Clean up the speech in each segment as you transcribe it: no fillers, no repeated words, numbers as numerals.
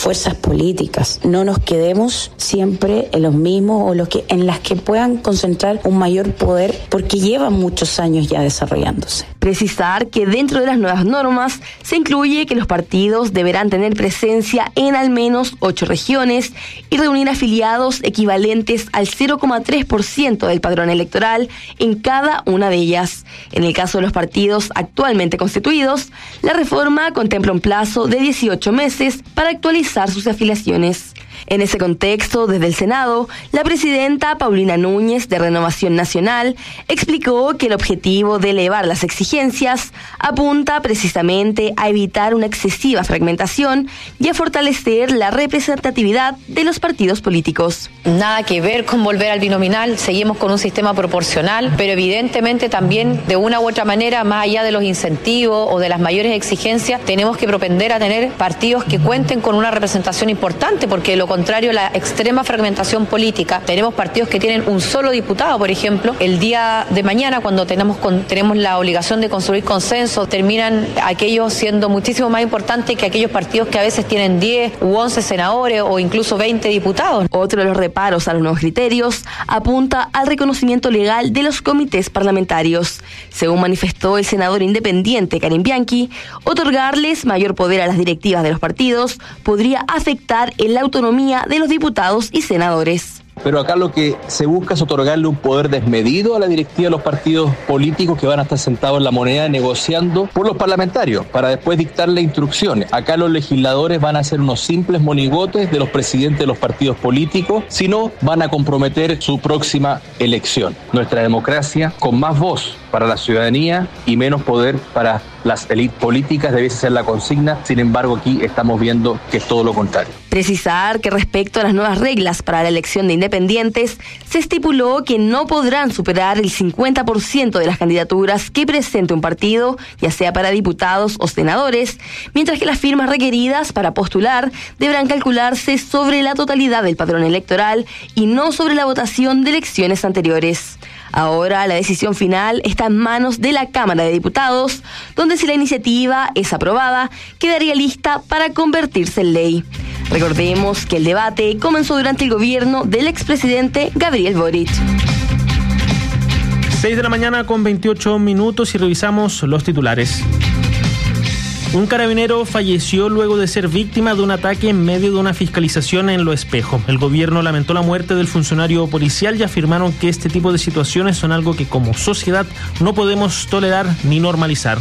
fuerzas políticas. No nos quedemos siempre en los mismos o en las que puedan concentrar un mayor poder, porque llevan muchos años ya desarrollándose. Precisar que dentro de las nuevas normas se incluye que los partidos deberán tener presencia en al menos 8 regiones y reunir afiliados equivalentes al 0,3% del padrón electoral en cada una de ellas. En el caso de los partidos actualmente constituidos, la reforma contempla un plazo de 18 meses para actualizar sus afiliaciones. En ese contexto, desde el Senado, la presidenta Paulina Núñez, de Renovación Nacional, explicó que el objetivo de elevar las exigencias apunta precisamente a evitar una excesiva fragmentación y a fortalecer la representatividad de los partidos políticos. Nada que ver con volver al binominal, seguimos con un sistema proporcional, pero evidentemente también de una u otra manera, más allá de los incentivos o de las mayores exigencias, tenemos que propender a tener partidos que cuenten con una representación importante, porque lo contrario, la extrema fragmentación política, tenemos partidos que tienen un solo diputado, por ejemplo, el día de mañana cuando tenemos la obligación de construir consenso, terminan aquellos siendo muchísimo más importantes que aquellos partidos que a veces tienen 10 u 11 senadores o incluso 20 diputados. Otro de los reparos a los nuevos criterios apunta al reconocimiento legal de los comités parlamentarios. Según manifestó el senador independiente Karim Bianchi, otorgarles mayor poder a las directivas de los partidos podría afectar en la autonomía de los diputados y senadores. Pero acá lo que se busca es otorgarle un poder desmedido a la directiva de los partidos políticos que van a estar sentados en la moneda negociando por los parlamentarios para después dictarle instrucciones. Acá los legisladores van a ser unos simples monigotes de los presidentes de los partidos políticos, si no van a comprometer su próxima elección. Nuestra democracia con más voz para la ciudadanía y menos poder para las élites políticas debe ser la consigna. Sin embargo, aquí estamos viendo que es todo lo contrario. Precisar que respecto a las nuevas reglas para la elección de independientes, se estipuló que no podrán superar el 50% de las candidaturas que presente un partido, ya sea para diputados o senadores, mientras que las firmas requeridas para postular deberán calcularse sobre la totalidad del padrón electoral y no sobre la votación de elecciones anteriores. Ahora la decisión final está en manos de la Cámara de Diputados, donde si la iniciativa es aprobada, quedaría lista para convertirse en ley. Recordemos que el debate comenzó durante el gobierno del expresidente Gabriel Boric. 6 de la mañana con 28 minutos y revisamos los titulares. Un carabinero falleció luego de ser víctima de un ataque en medio de una fiscalización en Lo Espejo. El gobierno lamentó la muerte del funcionario policial y afirmaron que este tipo de situaciones son algo que como sociedad no podemos tolerar ni normalizar.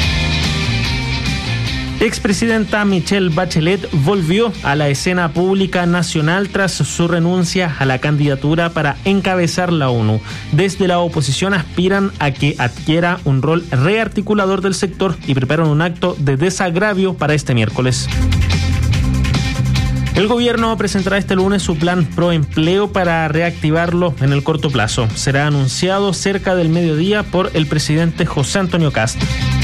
Expresidenta Michelle Bachelet volvió a la escena pública nacional tras su renuncia a la candidatura para encabezar la ONU. Desde la oposición aspiran a que adquiera un rol rearticulador del sector y preparan un acto de desagravio para este miércoles. El gobierno presentará este lunes su plan pro empleo para reactivarlo en el corto plazo. Será anunciado cerca del mediodía por el presidente José Antonio Kast.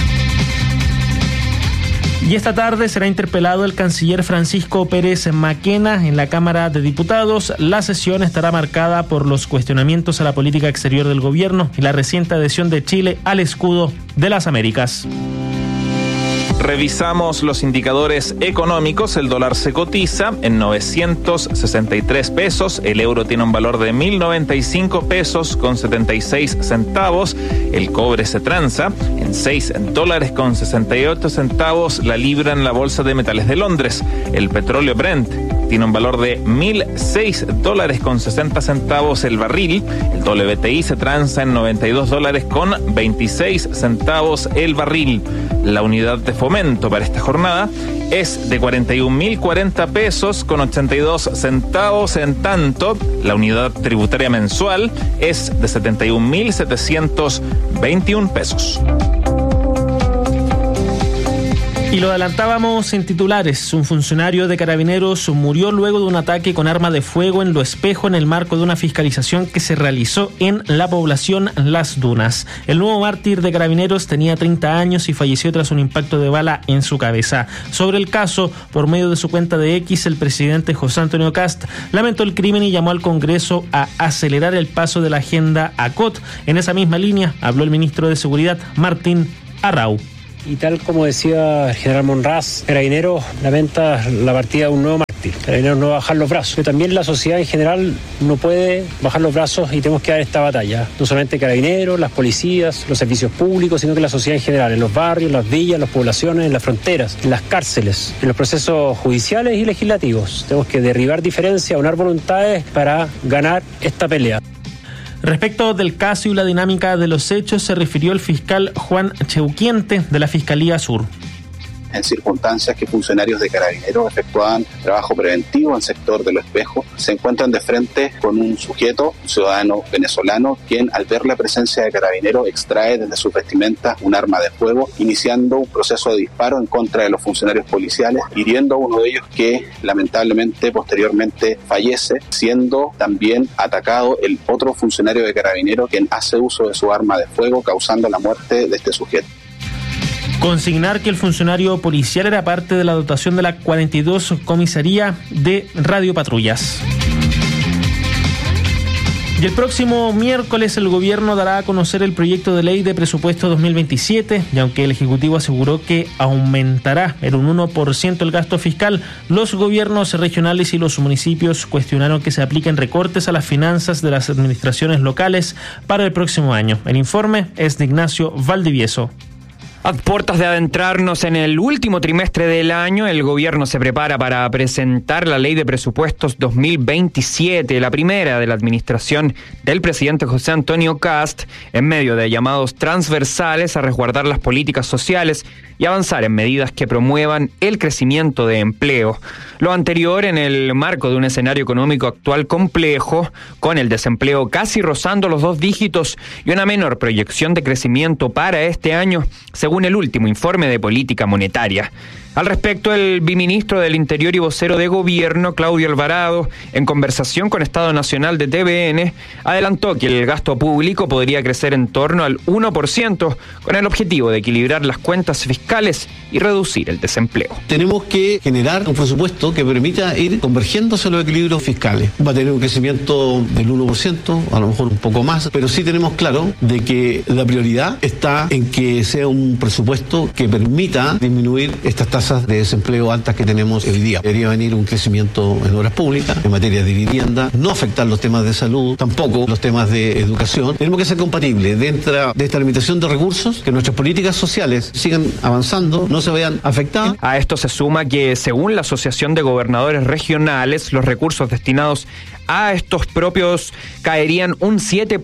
Y esta tarde será interpelado el canciller Francisco Pérez Maquena en la Cámara de Diputados. La sesión estará marcada por los cuestionamientos a la política exterior del gobierno y la reciente adhesión de Chile al escudo de las Américas. Revisamos los indicadores económicos. El dólar se cotiza en 963 pesos. El euro tiene un valor de 1.095 pesos con 76 centavos. El cobre se transa en $6 con 68 centavos la libra en la Bolsa de Metales de Londres. El petróleo Brent tiene un valor de $1.006 con 60 centavos el barril. El WTI se transa en $92 con 26 centavos el barril. La unidad de fomento para esta jornada es de 41.040 pesos con 82 centavos, en tanto la unidad tributaria mensual es de 71.721 pesos. Y lo adelantábamos en titulares. Un funcionario de Carabineros murió luego de un ataque con arma de fuego en Lo Espejo en el marco de una fiscalización que se realizó en la población Las Dunas. El nuevo mártir de Carabineros tenía 30 años y falleció tras un impacto de bala en su cabeza. Sobre el caso, por medio de su cuenta de X, el presidente José Antonio Kast lamentó el crimen y llamó al Congreso a acelerar el paso de la agenda ACOT. En esa misma línea habló el ministro de Seguridad, Martín Arrau. Y tal como decía el general Monraz, Carabineros lamenta la partida de un nuevo mártir Carabineros no va a bajar los brazos, pero también la sociedad en general no puede bajar los brazos y tenemos que dar esta batalla. No solamente Carabineros, las policías, los servicios públicos, sino que la sociedad en general, en los barrios, las villas, las poblaciones, en las fronteras, en las cárceles, en los procesos judiciales y legislativos. Tenemos que derribar diferencias, unar voluntades para ganar esta pelea. Respecto del caso y la dinámica de los hechos, se refirió el fiscal Juan Cheuquiente de la Fiscalía Sur. En circunstancias que funcionarios de Carabineros efectuaban trabajo preventivo en el sector de Los Espejos, se encuentran de frente con un sujeto, un ciudadano venezolano, quien al ver la presencia de Carabineros extrae desde su vestimenta un arma de fuego, iniciando un proceso de disparo en contra de los funcionarios policiales, hiriendo a uno de ellos que lamentablemente posteriormente fallece, siendo también atacado el otro funcionario de Carabineros quien hace uso de su arma de fuego, causando la muerte de este sujeto. Consignar que el funcionario policial era parte de la dotación de la 42 Comisaría de Radiopatrullas. Y el próximo miércoles el gobierno dará a conocer el proyecto de ley de presupuesto 2027, y aunque el Ejecutivo aseguró que aumentará en un 1% el gasto fiscal, los gobiernos regionales y los municipios cuestionaron que se apliquen recortes a las finanzas de las administraciones locales para el próximo año. El informe es de Ignacio Valdivieso. A puertas de adentrarnos en el último trimestre del año, el gobierno se prepara para presentar la Ley de Presupuestos 2027, la primera de la administración del presidente José Antonio Kast, en medio de llamados transversales a resguardar las políticas sociales y avanzar en medidas que promuevan el crecimiento de empleo. Lo anterior en el marco de un escenario económico actual complejo, con el desempleo casi rozando los 2 dígitos y una menor proyección de crecimiento para este año, según el último informe de política monetaria. Al respecto, el viceministro del Interior y vocero de Gobierno, Claudio Alvarado, en conversación con Estado Nacional de TVN, adelantó que el gasto público podría crecer en torno al 1%, con el objetivo de equilibrar las cuentas fiscales y reducir el desempleo. Tenemos que generar un presupuesto que permita ir convergiendo hacia los equilibrios fiscales. Va a tener un crecimiento del 1%, a lo mejor un poco más, pero sí tenemos claro de que la prioridad está en que sea un presupuesto que permita disminuir estas tasas de desempleo altas que tenemos hoy día. Debería venir un crecimiento en obras públicas, en materia de vivienda, no afectar los temas de salud, tampoco los temas de educación. Tenemos que ser compatibles dentro de esta limitación de recursos, que nuestras políticas sociales sigan avanzando, no se vean afectadas. A esto se suma que, según la Asociación de Gobernadores Regionales, los recursos destinados a estos propios caerían un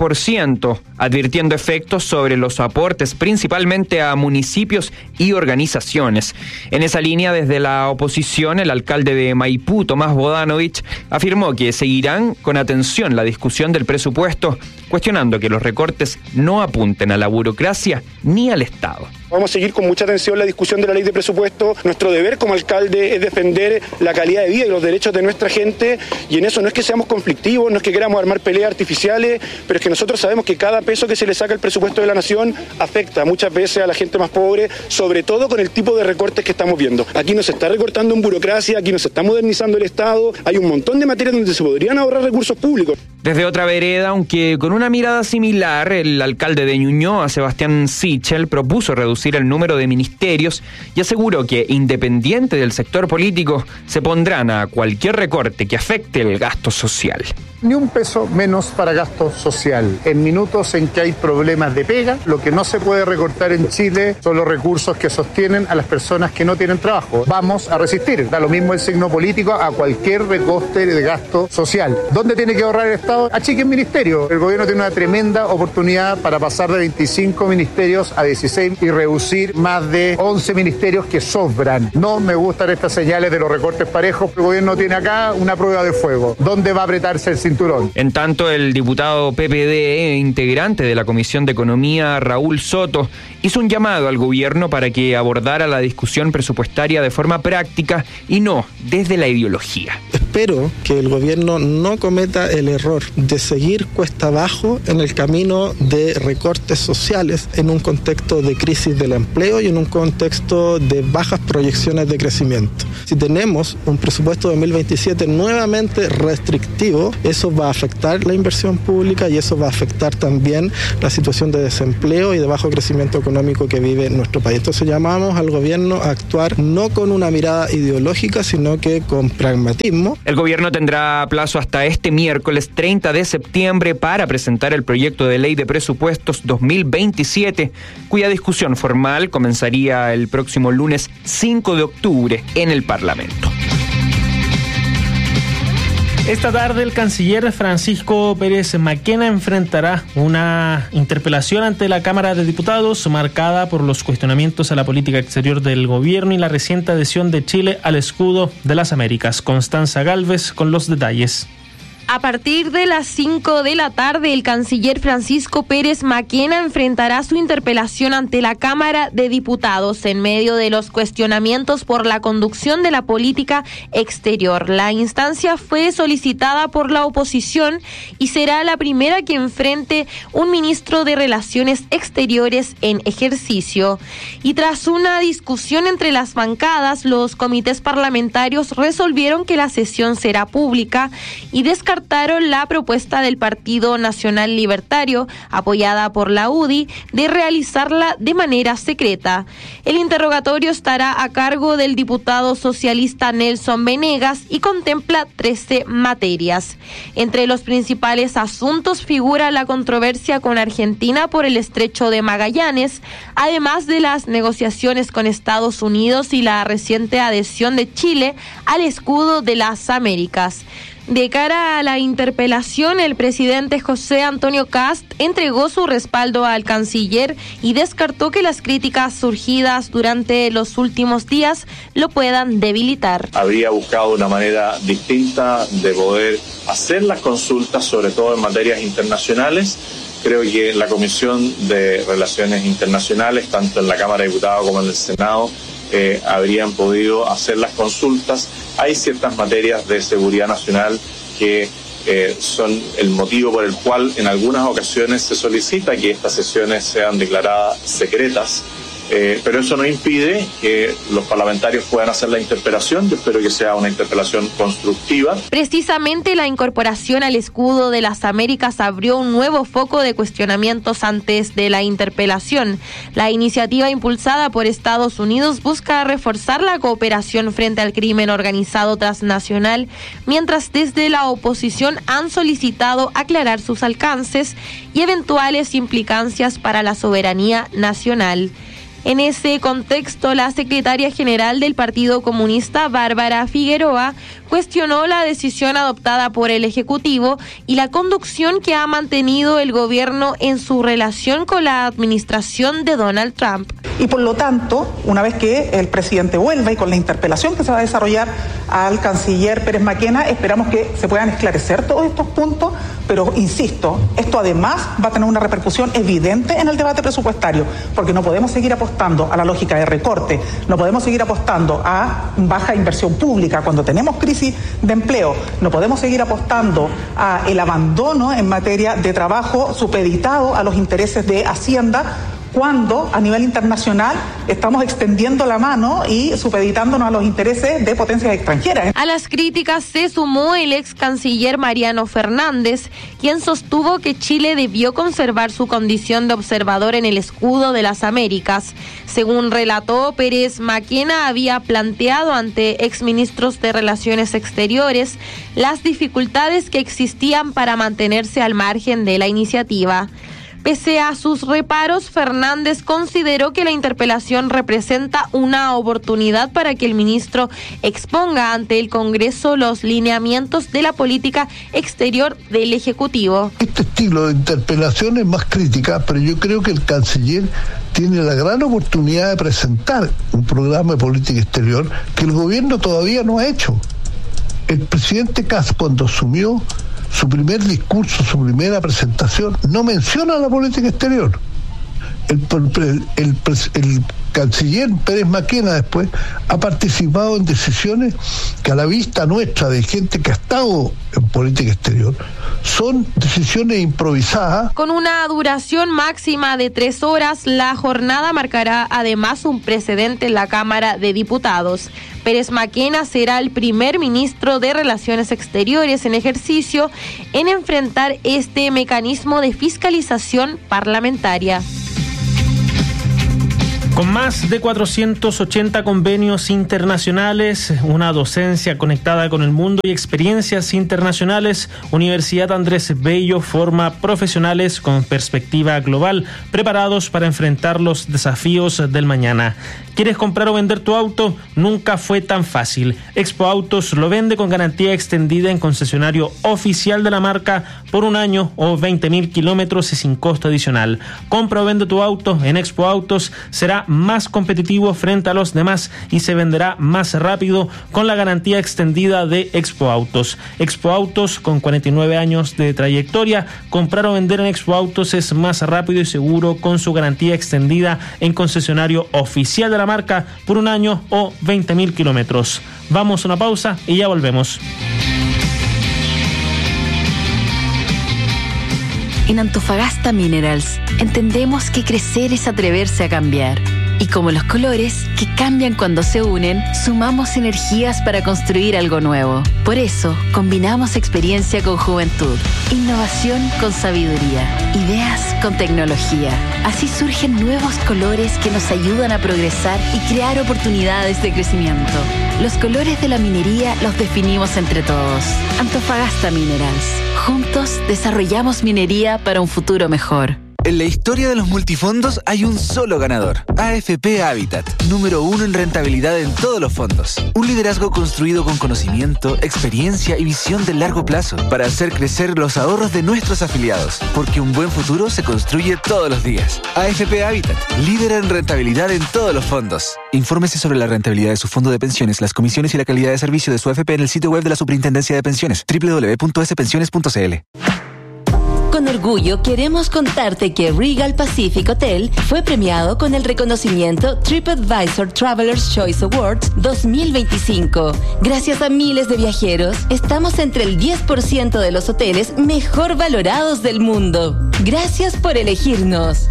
7%, advirtiendo efectos sobre los aportes principalmente a municipios y organizaciones. En esa línea, desde la oposición, el alcalde de Maipú, Tomás Bodanovich, afirmó que seguirán con atención la discusión del presupuesto, cuestionando que los recortes no apunten a la burocracia ni al Estado. Vamos a seguir con mucha atención la discusión de la ley de presupuesto. Nuestro deber como alcalde es defender la calidad de vida y los derechos de nuestra gente, y en eso no es que seamos conflictivos, no es que queramos armar peleas artificiales, pero es que nosotros sabemos que cada peso que se le saca al presupuesto de la nación afecta muchas veces a la gente más pobre, sobre todo con el tipo de recortes que estamos viendo. Aquí no se está recortando en burocracia, aquí no se está modernizando el Estado, hay un montón de materias donde se podrían ahorrar recursos públicos. Desde otra vereda, aunque con una mirada similar, el alcalde de Ñuñoa, Sebastián Sichel, propuso reducir el número de ministerios y aseguró que, independiente del sector político, se pondrán a cualquier recorte que afecte el gasto social. Ni un peso menos para gasto social. En minutos en que hay problemas de pega, lo que no se puede recortar en Chile son los recursos que sostienen a las personas que no tienen trabajo. Vamos a resistir, da lo mismo el signo político, a cualquier recorte de gasto social. ¿Dónde tiene que ahorrar el Estado? Achiquen ministerio. El gobierno tiene una tremenda oportunidad para pasar de 25 ministerios a 16 y reducir más de 11 ministerios que sobran. No me gustan estas señales de los recortes parejos. El gobierno tiene acá una prueba de fuego. ¿Dónde va a apretarse el cinturón? En tanto, el diputado PPD, integrante de la Comisión de Economía, Raúl Soto, hizo un llamado al gobierno para que abordara la discusión presupuestaria de forma práctica y no desde la ideología. espero que el gobierno no cometa el error de seguir cuesta abajo en el camino de recortes sociales en un contexto de crisis del empleo y en un contexto de bajas proyecciones de crecimiento. Si tenemos un presupuesto 2027 nuevamente restrictivo, eso va a afectar la inversión pública y eso va a afectar también la situación de desempleo y de bajo crecimiento económico que vive nuestro país. Entonces llamamos al gobierno a actuar no con una mirada ideológica, sino que con pragmatismo. El gobierno tendrá plazo hasta este miércoles 30 de septiembre para presentar el proyecto de ley de presupuestos 2027, cuya discusión formal comenzaría el próximo lunes 5 de octubre en el Parlamento. Esta tarde el canciller Francisco Pérez Maquena enfrentará una interpelación ante la Cámara de Diputados marcada por los cuestionamientos a la política exterior del gobierno y la reciente adhesión de Chile al escudo de las Américas. Constanza Gálvez con los detalles. A partir de las 5 de la tarde, el canciller Francisco Pérez Maquena enfrentará su interpelación ante la Cámara de Diputados en medio de los cuestionamientos por la conducción de la política exterior. La instancia fue solicitada por la oposición y será la primera que enfrente un ministro de Relaciones Exteriores en ejercicio. Y tras una discusión entre las bancadas, los comités parlamentarios resolvieron que la sesión será pública y descartaron la propuesta del Partido Nacional Libertario, apoyada por la UDI, de realizarla de manera secreta. El interrogatorio estará a cargo del diputado socialista Nelson Venegas y contempla 13 materias. Entre los principales asuntos figura la controversia con Argentina por el Estrecho de Magallanes, además de las negociaciones con Estados Unidos y la reciente adhesión de Chile al escudo de las Américas. De cara a la interpelación, el presidente José Antonio Kast entregó su respaldo al canciller y descartó que las críticas surgidas durante los últimos días lo puedan debilitar. Habría buscado una manera distinta de poder hacer las consultas, sobre todo en materias internacionales. Creo que la Comisión de Relaciones Internacionales, tanto en la Cámara de Diputados como en el Senado, habrían podido hacer las consultas. Hay ciertas materias de seguridad nacional que son el motivo por el cual en algunas ocasiones se solicita que estas sesiones sean declaradas secretas. Pero eso no impide que los parlamentarios puedan hacer la interpelación. Yo espero que sea una interpelación constructiva. Precisamente la incorporación al escudo de las Américas abrió un nuevo foco de cuestionamientos antes de la interpelación. La iniciativa impulsada por Estados Unidos busca reforzar la cooperación frente al crimen organizado transnacional, mientras desde la oposición han solicitado aclarar sus alcances y eventuales implicancias para la soberanía nacional. En ese contexto, la secretaria general del Partido Comunista, Bárbara Figueroa, cuestionó la decisión adoptada por el Ejecutivo y la conducción que ha mantenido el gobierno en su relación con la administración de Donald Trump. Y por lo tanto, una vez que el presidente vuelva y con la interpelación que se va a desarrollar al canciller Pérez Maquena, esperamos que se puedan esclarecer todos estos puntos, pero insisto, esto además va a tener una repercusión evidente en el debate presupuestario, porque no podemos seguir apostando a la lógica de recorte, no podemos seguir apostando a baja inversión pública cuando tenemos crisis de empleo, no podemos seguir apostando a el abandono en materia de trabajo supeditado a los intereses de Hacienda, cuando a nivel internacional estamos extendiendo la mano y supeditándonos a los intereses de potencias extranjeras. A las críticas se sumó el ex canciller Mariano Fernández, quien sostuvo que Chile debió conservar su condición de observador en el escudo de las Américas. Según relató, Pérez Maquena había planteado ante exministros de Relaciones Exteriores las dificultades que existían para mantenerse al margen de la iniciativa. Pese a sus reparos, Fernández consideró que la interpelación representa una oportunidad para que el ministro exponga ante el Congreso los lineamientos de la política exterior del Ejecutivo. Este estilo de interpelación es más crítica, pero yo creo que el canciller tiene la gran oportunidad de presentar un programa de política exterior que el gobierno todavía no ha hecho. El presidente Kast, cuando asumió su primer discurso, su primera presentación, no menciona la política exterior. El canciller Pérez Maquena después ha participado en decisiones que a la vista nuestra de gente que ha estado en política exterior son decisiones improvisadas. Con una duración máxima de 3 horas, la jornada marcará además un precedente en la Cámara de Diputados. Pérez Maquena será el primer ministro de Relaciones Exteriores en ejercicio en enfrentar este mecanismo de fiscalización parlamentaria. Con más de 480 convenios internacionales, una docencia conectada con el mundo y experiencias internacionales, Universidad Andrés Bello forma profesionales con perspectiva global, preparados para enfrentar los desafíos del mañana. ¿Quieres comprar o vender tu auto? Nunca fue tan fácil. Expo Autos lo vende con garantía extendida en concesionario oficial de la marca por 1 año o 20.000 kilómetros y sin costo adicional. Compra o vende tu auto en Expo Autos, será más competitivo frente a los demás y se venderá más rápido con la garantía extendida de Expo Autos. Expo Autos, con 49 años de trayectoria, comprar o vender en Expo Autos es más rápido y seguro con su garantía extendida en concesionario oficial de la marca por 1 año o 20.000 kilómetros. Vamos a una pausa y ya volvemos. En Antofagasta Minerals entendemos que crecer es atreverse a cambiar. Y como los colores, que cambian cuando se unen, sumamos energías para construir algo nuevo. Por eso, combinamos experiencia con juventud, innovación con sabiduría, ideas con tecnología. Así surgen nuevos colores que nos ayudan a progresar y crear oportunidades de crecimiento. Los colores de la minería los definimos entre todos. Antofagasta Minerals. Juntos desarrollamos minería para un futuro mejor. En la historia de los multifondos hay un solo ganador, AFP Habitat, número 1 en rentabilidad en todos los fondos. Un liderazgo construido con conocimiento, experiencia y visión de largo plazo para hacer crecer los ahorros de nuestros afiliados, porque un buen futuro se construye todos los días. AFP Habitat, líder en rentabilidad en todos los fondos. Infórmese sobre la rentabilidad de su fondo de pensiones, las comisiones y la calidad de servicio de su AFP en el sitio web de la Superintendencia de Pensiones, www.spensiones.cl. Con orgullo queremos contarte que Regal Pacific Hotel fue premiado con el reconocimiento TripAdvisor Traveler's Choice Awards 2025. Gracias a miles de viajeros, estamos entre el 10% de los hoteles mejor valorados del mundo. Gracias por elegirnos.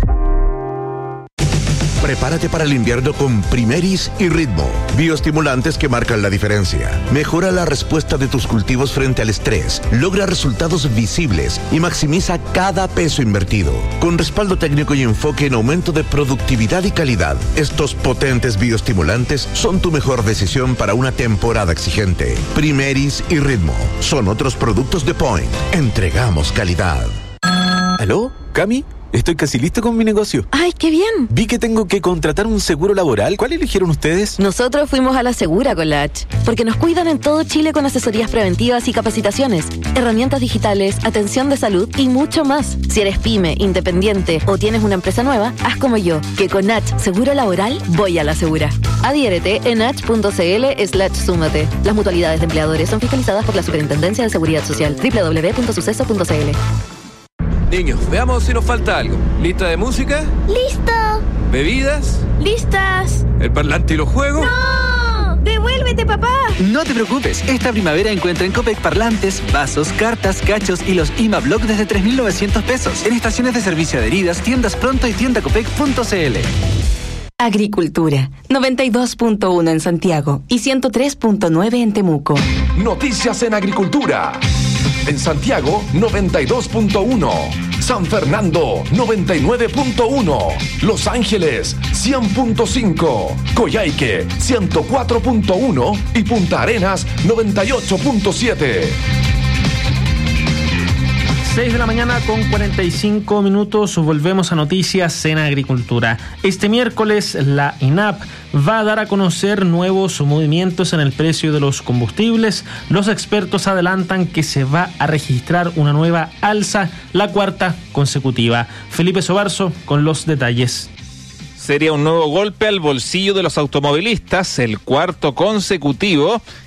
Prepárate para el invierno con Primeris y Ritmo, bioestimulantes que marcan la diferencia. Mejora la respuesta de tus cultivos frente al estrés, logra resultados visibles y maximiza cada peso invertido. Con respaldo técnico y enfoque en aumento de productividad y calidad, estos potentes bioestimulantes son tu mejor decisión para una temporada exigente. Primeris y Ritmo son otros productos de Point. Entregamos calidad. ¿Aló? ¿Cami? Estoy casi listo con mi negocio. ¡Ay, qué bien! Vi que tengo que contratar un seguro laboral. ¿Cuál eligieron ustedes? Nosotros fuimos a la Segura con la H, porque nos cuidan en todo Chile con asesorías preventivas y capacitaciones, herramientas digitales, atención de salud y mucho más. Si eres pyme, independiente o tienes una empresa nueva, haz como yo, que con H Seguro Laboral voy a la Segura. Adhiérete en h.cl/súmate. Las mutualidades de empleadores son fiscalizadas por la Superintendencia de Seguridad Social. www.suceso.cl. Niños, veamos si nos falta algo. ¿Lista de música? ¡Listo! ¿Bebidas? ¡Listas! ¿El parlante y los juegos? ¡No! ¡Devuélvete, papá! No te preocupes, esta primavera encuentra en Copec parlantes, vasos, cartas, cachos y los IMA Block desde 3.900 pesos. En estaciones de servicio adheridas, tiendas Pronto y tiendacopec.cl. Agricultura, 92.1 en Santiago y 103.9 en Temuco. Noticias en Agricultura. En Santiago, 92.1. San Fernando, 99.1. Los Ángeles, 100.5. Coyhaique, 104.1. Y Punta Arenas, 98.7. 6 de la mañana con 45 minutos, volvemos a Noticias en Agricultura. Este miércoles la INAP va a dar a conocer nuevos movimientos en el precio de los combustibles. Los expertos adelantan que se va a registrar una nueva alza, la 4ª consecutiva. Felipe Sobarzo con los detalles. Sería un nuevo golpe al bolsillo de los automovilistas, el 4º consecutivo,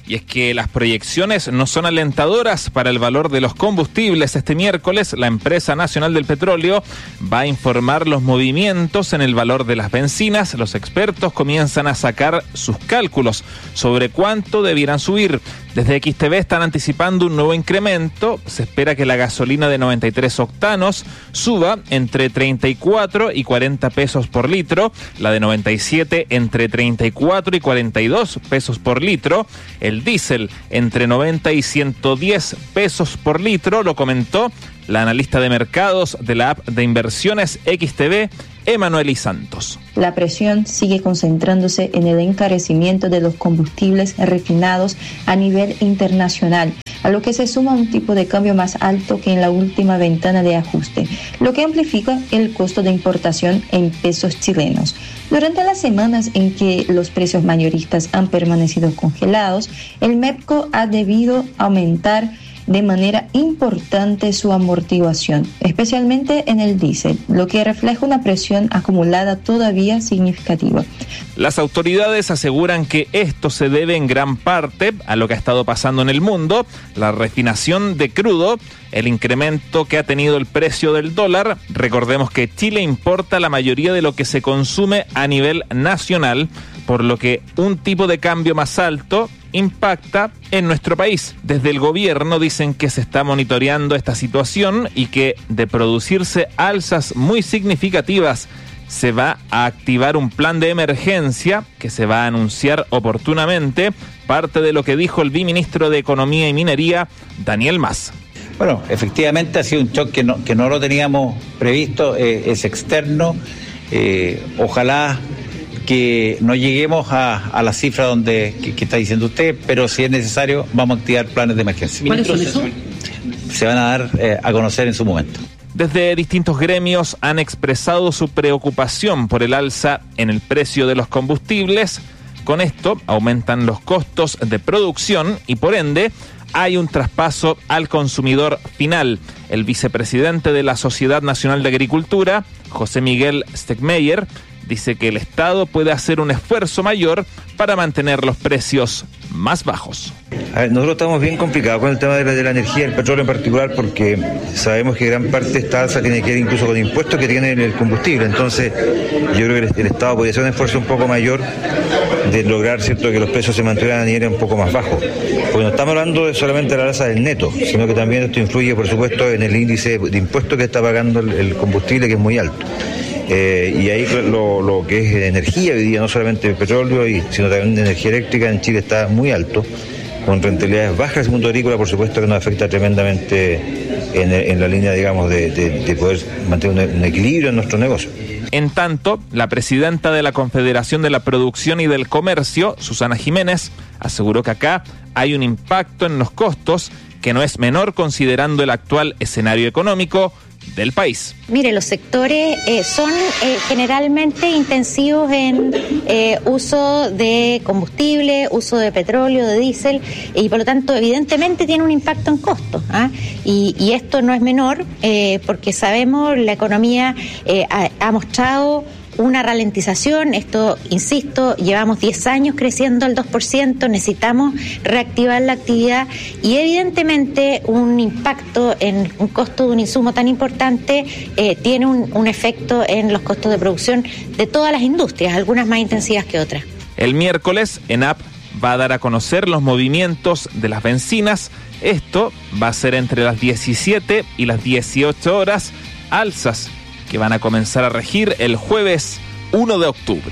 y es que las proyecciones no son alentadoras para el valor de los combustibles. Este miércoles, la Empresa Nacional del Petróleo va a informar los movimientos en el valor de las bencinas. Los expertos comienzan a sacar sus cálculos sobre cuánto debieran subir. Desde XTV están anticipando un nuevo incremento. Se espera que la gasolina de 93 octanos suba entre 34 y 40 pesos por litro, la de 97 entre 34 y 42 pesos por litro, el diésel entre 90 y 110 pesos por litro, lo comentó la analista de mercados de la app de inversiones XTV, Emanueli Santos. La presión sigue concentrándose en el encarecimiento de los combustibles refinados a nivel internacional, a lo que se suma un tipo de cambio más alto que en la última ventana de ajuste, lo que amplifica el costo de importación en pesos chilenos. Durante las semanas en que los precios mayoristas han permanecido congelados, el MEPCO ha debido aumentar de manera importante su amortiguación, especialmente en el diésel, lo que refleja una presión acumulada todavía significativa. Las autoridades aseguran que esto se debe en gran parte a lo que ha estado pasando en el mundo, la refinación de crudo, el incremento que ha tenido el precio del dólar. Recordemos que Chile importa la mayoría de lo que se consume a nivel nacional, por lo que un tipo de cambio más alto impacta en nuestro país. Desde el gobierno dicen que se está monitoreando esta situación y que de producirse alzas muy significativas se va a activar un plan de emergencia que se va a anunciar oportunamente, parte de lo que dijo el viceministro de Economía y Minería, Daniel Mas. Bueno, efectivamente ha sido un shock que no lo teníamos previsto, es externo, ojalá que no lleguemos a la cifra que está diciendo usted, pero si es necesario vamos a activar planes de emergencia. ¿Cuáles son esos? Se van a dar a conocer en su momento. Desde distintos gremios han expresado su preocupación por el alza en el precio de los combustibles. Con esto aumentan los costos de producción y por ende hay un traspaso al consumidor final. El vicepresidente de la Sociedad Nacional de Agricultura, José Miguel Stegmeyer, dice que el Estado puede hacer un esfuerzo mayor para mantener los precios más bajos. A ver, nosotros estamos bien complicados con el tema de la energía, el petróleo en particular, porque sabemos que gran parte de esta alza tiene que ver incluso con impuestos que tiene el combustible. Entonces, yo creo que el Estado podría hacer un esfuerzo un poco mayor de lograr, ¿cierto?, que los precios se mantuvieran a niveles un poco más bajos. Porque no estamos hablando solamente de la alza del neto, sino que también esto influye, por supuesto, en el índice de impuestos que está pagando el combustible, que es muy alto. Y ahí lo que es energía hoy día, no solamente el petróleo, sino también energía eléctrica en Chile está muy alto, con rentabilidades bajas del mundo agrícola, por supuesto que nos afecta tremendamente en la línea, digamos, de poder mantener un equilibrio en nuestro negocio. En tanto, la presidenta de la Confederación de la Producción y del Comercio, Susana Jiménez, aseguró que acá hay un impacto en los costos que no es menor considerando el actual escenario económico del país. Mire, los sectores son generalmente intensivos en uso de combustible, uso de petróleo, de diésel, y por lo tanto evidentemente tiene un impacto en costos, ¿ah? Y esto no es menor porque sabemos la economía ha mostrado una ralentización. Esto, insisto, llevamos 10 años creciendo al 2%, necesitamos reactivar la actividad y evidentemente un impacto en un costo de un insumo tan importante tiene un efecto en los costos de producción de todas las industrias, algunas más intensivas que otras. El miércoles, ENAP va a dar a conocer los movimientos de las bencinas. Esto va a ser entre las 17 y las 18 horas, alzas que van a comenzar a regir el jueves 1 de octubre.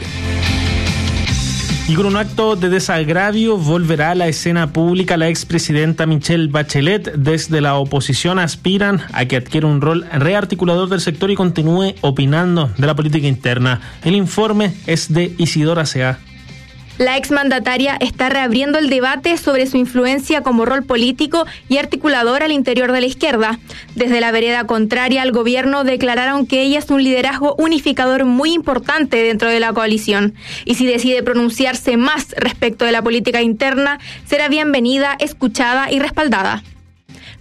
Y con un acto de desagravio volverá a la escena pública la expresidenta Michelle Bachelet. Desde la oposición aspiran a que adquiera un rol rearticulador del sector y continúe opinando de la política interna. El informe es de Isidora Sea. La exmandataria está reabriendo el debate sobre su influencia como rol político y articulador al interior de la izquierda. Desde la vereda contraria al gobierno declararon que ella es un liderazgo unificador muy importante dentro de la coalición. Y si decide pronunciarse más respecto de la política interna, será bienvenida, escuchada y respaldada.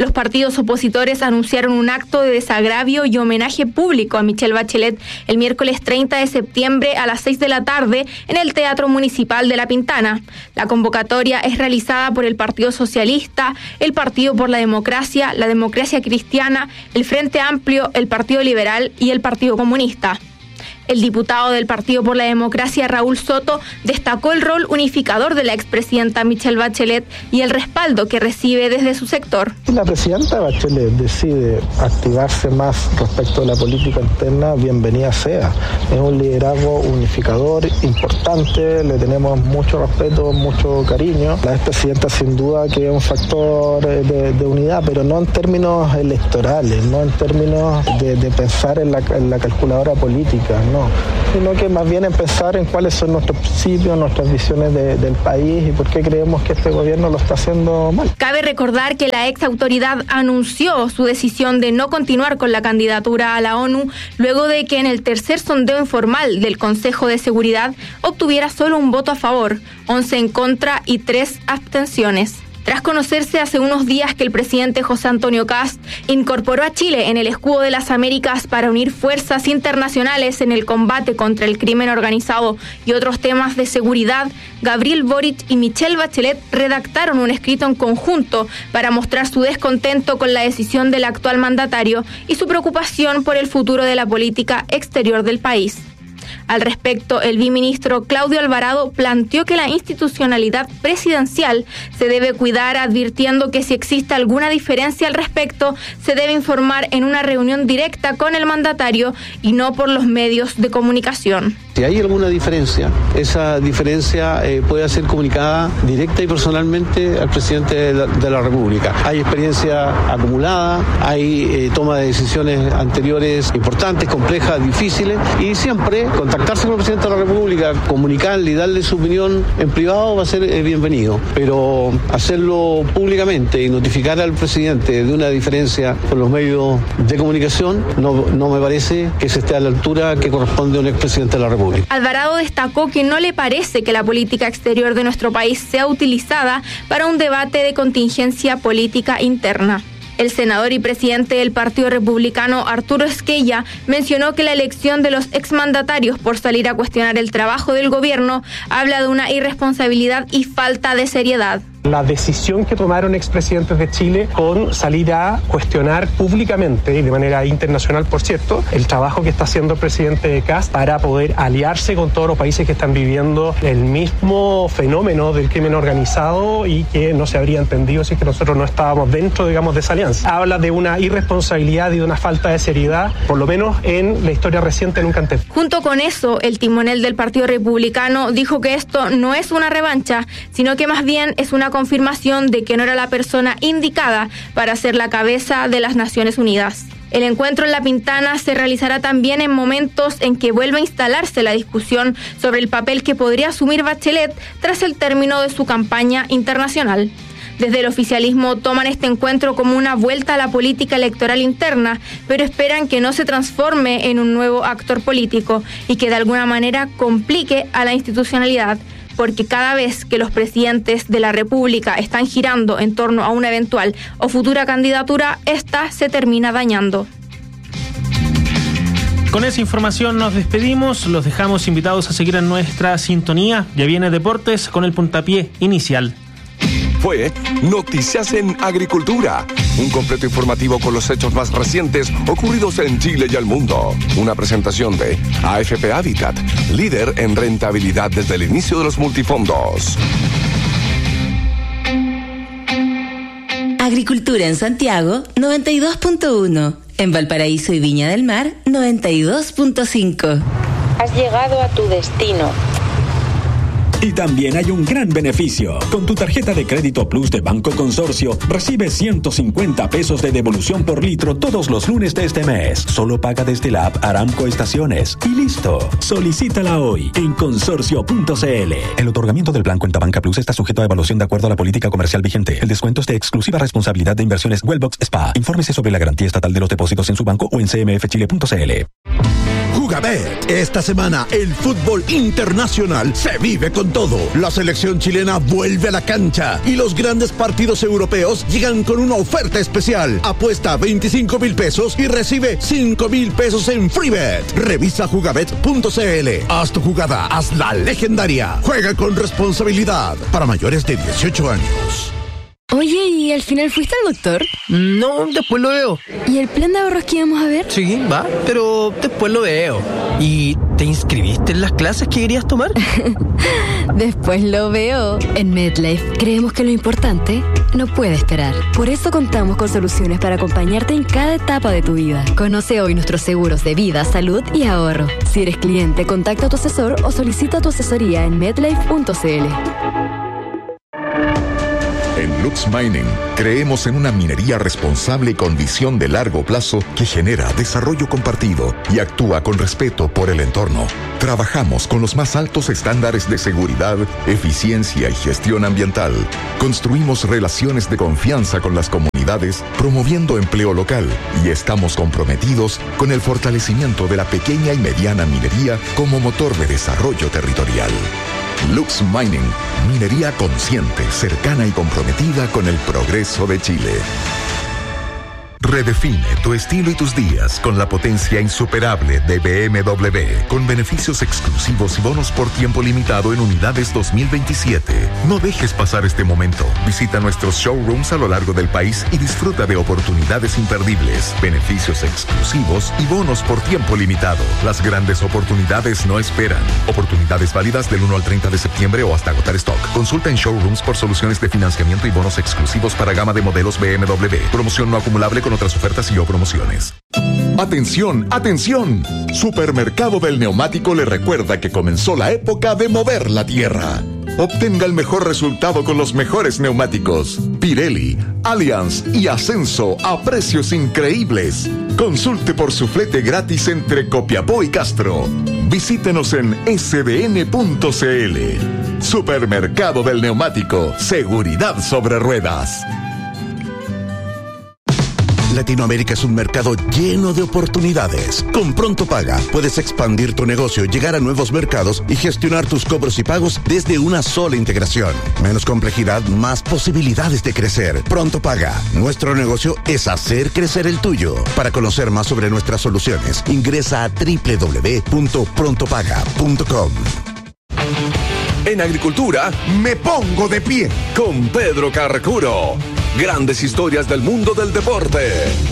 Los partidos opositores anunciaron un acto de desagravio y homenaje público a Michelle Bachelet el miércoles 30 de septiembre a las 6 de la tarde en el Teatro Municipal de La Pintana. La convocatoria es realizada por el Partido Socialista, el Partido por la Democracia Cristiana, el Frente Amplio, el Partido Liberal y el Partido Comunista. El diputado del Partido por la Democracia, Raúl Soto, destacó el rol unificador de la expresidenta Michelle Bachelet y el respaldo que recibe desde su sector. Si la presidenta Bachelet decide activarse más respecto a la política interna, bienvenida sea. Es un liderazgo unificador importante, le tenemos mucho respeto, mucho cariño. La expresidenta sin duda que es un factor de unidad, pero no en términos electorales, no en términos de pensar en la calculadora política, no, sino que más bien en pensar en cuáles son nuestros principios, nuestras visiones del país y por qué creemos que este gobierno lo está haciendo mal. Cabe recordar que la ex autoridad anunció su decisión de no continuar con la candidatura a la ONU luego de que en el tercer sondeo informal del Consejo de Seguridad obtuviera solo un voto a favor, 11 en contra y 3 abstenciones. Tras conocerse hace unos días que el presidente José Antonio Kast incorporó a Chile en el escudo de las Américas para unir fuerzas internacionales en el combate contra el crimen organizado y otros temas de seguridad, Gabriel Boric y Michelle Bachelet redactaron un escrito en conjunto para mostrar su descontento con la decisión del actual mandatario y su preocupación por el futuro de la política exterior del país. Al respecto, el viceministro Claudio Alvarado planteó que la institucionalidad presidencial se debe cuidar, advirtiendo que si existe alguna diferencia al respecto, se debe informar en una reunión directa con el mandatario y no por los medios de comunicación. Si hay alguna diferencia, esa diferencia puede ser comunicada directa y personalmente al presidente de la República. Hay experiencia acumulada, hay toma de decisiones anteriores importantes, complejas, difíciles, y siempre contactarse con el presidente de la República, comunicarle y darle su opinión en privado va a ser bienvenido, pero hacerlo públicamente y notificar al presidente de una diferencia con los medios de comunicación no me parece que se esté a la altura que corresponde a un expresidente de la República. Alvarado destacó que no le parece que la política exterior de nuestro país sea utilizada para un debate de contingencia política interna. El senador y presidente del Partido Republicano, Arturo Esquella, mencionó que la elección de los exmandatarios por salir a cuestionar el trabajo del gobierno habla de una irresponsabilidad y falta de seriedad. La decisión que tomaron expresidentes de Chile con salir a cuestionar públicamente y de manera internacional, por cierto, el trabajo que está haciendo el presidente Kast para poder aliarse con todos los países que están viviendo el mismo fenómeno del crimen organizado y que no se habría entendido si es que nosotros no estábamos dentro, digamos, de esa alianza. Habla de una irresponsabilidad y de una falta de seriedad, por lo menos en la historia reciente nunca antes. Junto con eso, el timonel del Partido Republicano dijo que esto no es una revancha, sino que más bien es una confirmación de que no era la persona indicada para ser la cabeza de las Naciones Unidas. El encuentro en La Pintana se realizará también en momentos en que vuelva a instalarse la discusión sobre el papel que podría asumir Bachelet tras el término de su campaña internacional. Desde el oficialismo toman este encuentro como una vuelta a la política electoral interna, pero esperan que no se transforme en un nuevo actor político y que de alguna manera complique a la institucionalidad, porque cada vez que los presidentes de la República están girando en torno a una eventual o futura candidatura, esta se termina dañando. Con esa información nos despedimos, los dejamos invitados a seguir en nuestra sintonía. Ya viene Deportes con el puntapié inicial. Fue Noticias en Agricultura, un completo informativo con los hechos más recientes ocurridos en Chile y el mundo. Una presentación de AFP Habitat, líder en rentabilidad desde el inicio de los multifondos. Agricultura en Santiago, 92.1. En Valparaíso y Viña del Mar, 92.5. Has llegado a tu destino. Y también hay un gran beneficio. Con tu tarjeta de crédito Plus de Banco Consorcio, recibes 150 pesos de devolución por litro todos los lunes de este mes. Solo paga desde la app Aramco Estaciones. Y listo. Solicítala hoy en consorcio.cl. El otorgamiento del plan Cuenta Banca Plus está sujeto a evaluación de acuerdo a la política comercial vigente. El descuento es de exclusiva responsabilidad de Inversiones Wellbox SPA. Infórmese sobre la garantía estatal de los depósitos en su banco o en cmfchile.cl. Jugabet. Esta semana el fútbol internacional se vive con todo. La selección chilena vuelve a la cancha y los grandes partidos europeos llegan con una oferta especial. Apuesta 25,000 pesos y recibe 5,000 pesos en FreeBet. Revisa jugabet.cl. Haz tu jugada, hazla legendaria. Juega con responsabilidad. Para mayores de 18 años. Oye, ¿y al final fuiste al doctor? No, después lo veo. ¿Y el plan de ahorros que íbamos a ver? Sí, va, pero después lo veo. ¿Y te inscribiste en las clases que querías tomar? Después lo veo. En MedLife creemos que lo importante no puede esperar. Por eso contamos con soluciones para acompañarte en cada etapa de tu vida. Conoce hoy nuestros seguros de vida, salud y ahorro. Si eres cliente, contacta a tu asesor o solicita tu asesoría en medlife.cl. En Lux Mining creemos en una minería responsable y con visión de largo plazo que genera desarrollo compartido y actúa con respeto por el entorno. Trabajamos con los más altos estándares de seguridad, eficiencia y gestión ambiental. Construimos relaciones de confianza con las comunidades, promoviendo empleo local, y estamos comprometidos con el fortalecimiento de la pequeña y mediana minería como motor de desarrollo territorial. Lux Mining, minería consciente, cercana y comprometida con el progreso de Chile. Redefine tu estilo y tus días con la potencia insuperable de BMW, con beneficios exclusivos y bonos por tiempo limitado en unidades 2027. No dejes pasar este momento. Visita nuestros showrooms a lo largo del país y disfruta de oportunidades imperdibles, beneficios exclusivos y bonos por tiempo limitado. Las grandes oportunidades no esperan. Oportunidades válidas del 1 al 30 de septiembre o hasta agotar stock. Consulta en showrooms por soluciones de financiamiento y bonos exclusivos para gama de modelos BMW. Promoción no acumulable con otras ofertas y o promociones. ¡Atención, atención! Supermercado del Neumático le recuerda que comenzó la época de mover la tierra. Obtenga el mejor resultado con los mejores neumáticos. Pirelli, Allianz y Ascenso a precios increíbles. Consulte por su flete gratis entre Copiapó y Castro. Visítenos en sdn.cl. Supermercado del Neumático. Seguridad sobre ruedas. Latinoamérica es un mercado lleno de oportunidades. Con Pronto Paga puedes expandir tu negocio, llegar a nuevos mercados y gestionar tus cobros y pagos desde una sola integración. Menos complejidad, más posibilidades de crecer. Pronto Paga. Nuestro negocio es hacer crecer el tuyo. Para conocer más sobre nuestras soluciones, ingresa a www.prontopaga.com. En agricultura, me pongo de pie con Pedro Carcuro. Grandes historias del mundo del deporte.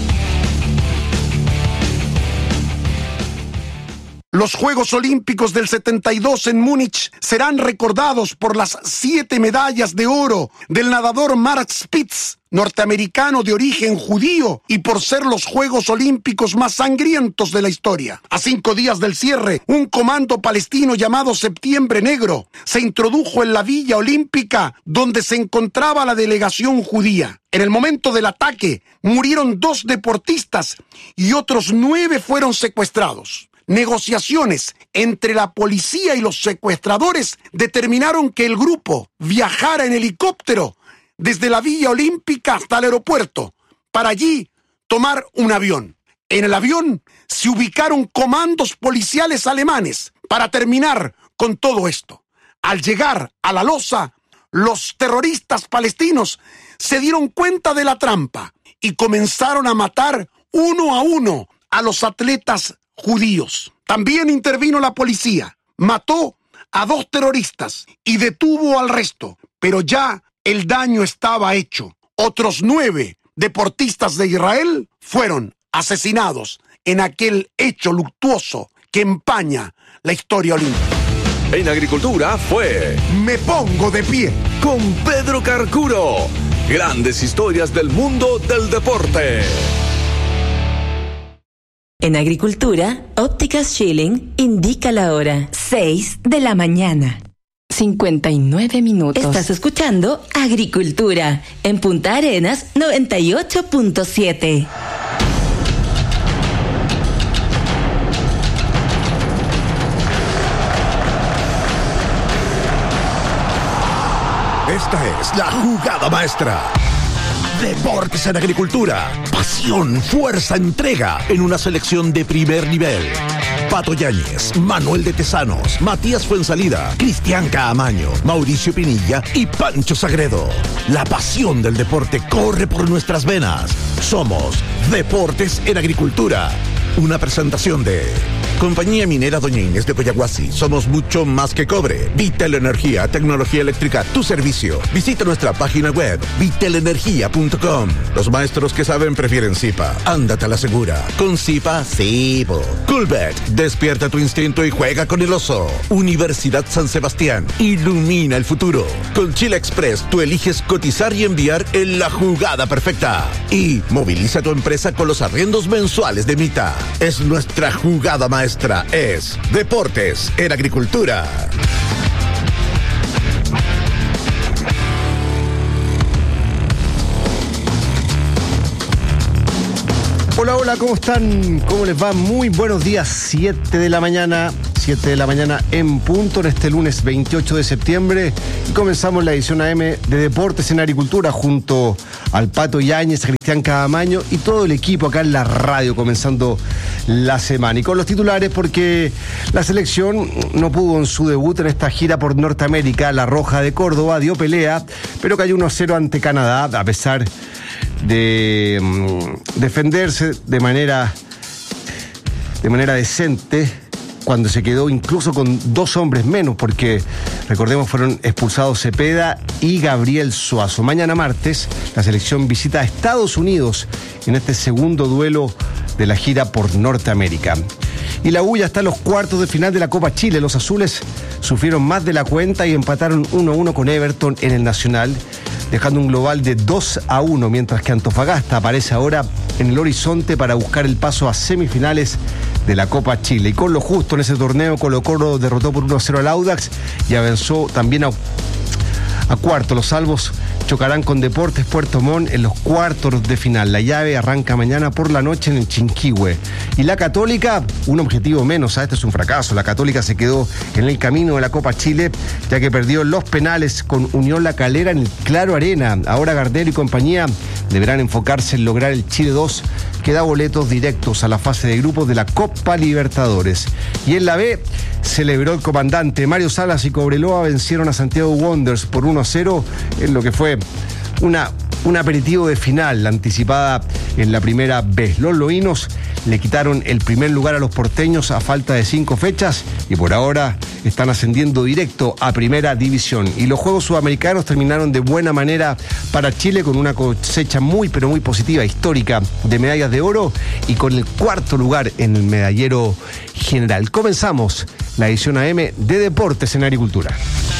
Los Juegos Olímpicos del 72 en Múnich serán recordados por las 7 medallas de oro del nadador Mark Spitz, norteamericano de origen judío, y por ser los Juegos Olímpicos más sangrientos de la historia. A 5 días del cierre, un comando palestino llamado Septiembre Negro se introdujo en la Villa Olímpica donde se encontraba la delegación judía. En el momento del ataque, murieron 2 deportistas y otros 9 fueron secuestrados. Negociaciones entre la policía y los secuestradores determinaron que el grupo viajara en helicóptero desde la Villa Olímpica hasta el aeropuerto, para allí tomar un avión. En el avión se ubicaron comandos policiales alemanes para terminar con todo esto. Al llegar a la losa, los terroristas palestinos se dieron cuenta de la trampa y comenzaron a matar uno a uno a los atletas judíos. También intervino la policía, mató a 2 terroristas y detuvo al resto, pero ya el daño estaba hecho. Otros 9 deportistas de Israel fueron asesinados en aquel hecho luctuoso que empaña la historia olímpica. En agricultura fue Me pongo de pie con Pedro Carcuro. Grandes historias del mundo del deporte. En agricultura, Ópticas Schilling indica la hora 6 de la mañana. 59 minutos. Estás escuchando Agricultura en Punta Arenas 98.7. Esta es la jugada maestra. Deportes en Agricultura. Pasión, fuerza, entrega en una selección de primer nivel. Pato Yáñez, Manuel de Tesanos, Matías Fuensalida, Cristian Caamaño, Mauricio Pinilla y Pancho Sagredo. La pasión del deporte corre por nuestras venas. Somos Deportes en Agricultura. Una presentación de Compañía Minera Doña Inés de Coyahuasi. Somos mucho más que cobre. Vitel Energía, tecnología eléctrica, tu servicio. Visita nuestra página web, vitelenergia.com. Los maestros que saben prefieren Zipa. Ándate a la segura. Con Zipa, sí. Coolbet, despierta tu instinto y juega con el oso. Universidad San Sebastián, ilumina el futuro. Con Chile Express, tú eliges cotizar y enviar en la jugada perfecta. Y moviliza tu empresa con los arriendos mensuales de Mita. Es nuestra jugada maestra. Es Deportes en Agricultura. Hola, hola, ¿cómo están? ¿Cómo les va? Muy buenos días, 7 de la mañana en punto en este lunes 28 de septiembre y comenzamos la edición AM de Deportes en Agricultura junto al Pato Yáñez, a Cristian Caamaño y todo el equipo acá en la radio comenzando la semana. Y con los titulares porque la selección no pudo en su debut en esta gira por Norteamérica. La Roja de Córdoba dio pelea, pero cayó 1-0 ante Canadá a pesar de defenderse de manera decente cuando se quedó incluso con 2 hombres menos, porque recordemos fueron expulsados Cepeda y Gabriel Suazo. Mañana martes la selección visita a Estados Unidos en este segundo duelo de la gira por Norteamérica. Y la U ya está en los cuartos de final de la Copa Chile. Los azules sufrieron más de la cuenta y empataron 1-1 con Everton en el Nacional, dejando un global de 2-1, mientras que Antofagasta aparece ahora en el horizonte para buscar el paso a semifinales de la Copa Chile. Y con lo justo en ese torneo, Colo-Colo derrotó por 1-0 al Audax y avanzó también a cuarto. Los salvos chocarán con Deportes Puerto Montt en los cuartos de final. La llave arranca mañana por la noche en el Chinquihue. Y la Católica, un objetivo menos, este es un fracaso. La Católica se quedó en el camino de la Copa Chile, ya que perdió los penales con Unión La Calera en el Claro Arena. Ahora Gardel y compañía deberán enfocarse en lograr el Chile 2, que da boletos directos a la fase de grupos de la Copa Libertadores. Y en la B, celebró el comandante. Mario Salas y Cobreloa vencieron a Santiago Wanderers por 1-0 en lo que fue un aperitivo de final anticipada en la primera vez. Los loínos le quitaron el primer lugar a los porteños a falta de 5 fechas y por ahora están ascendiendo directo a Primera División. Y los Juegos Sudamericanos terminaron de buena manera para Chile con una cosecha muy pero muy positiva, histórica, de medallas de oro y con el 4º lugar en el medallero general. Comenzamos la edición AM de Deportes en Agricultura.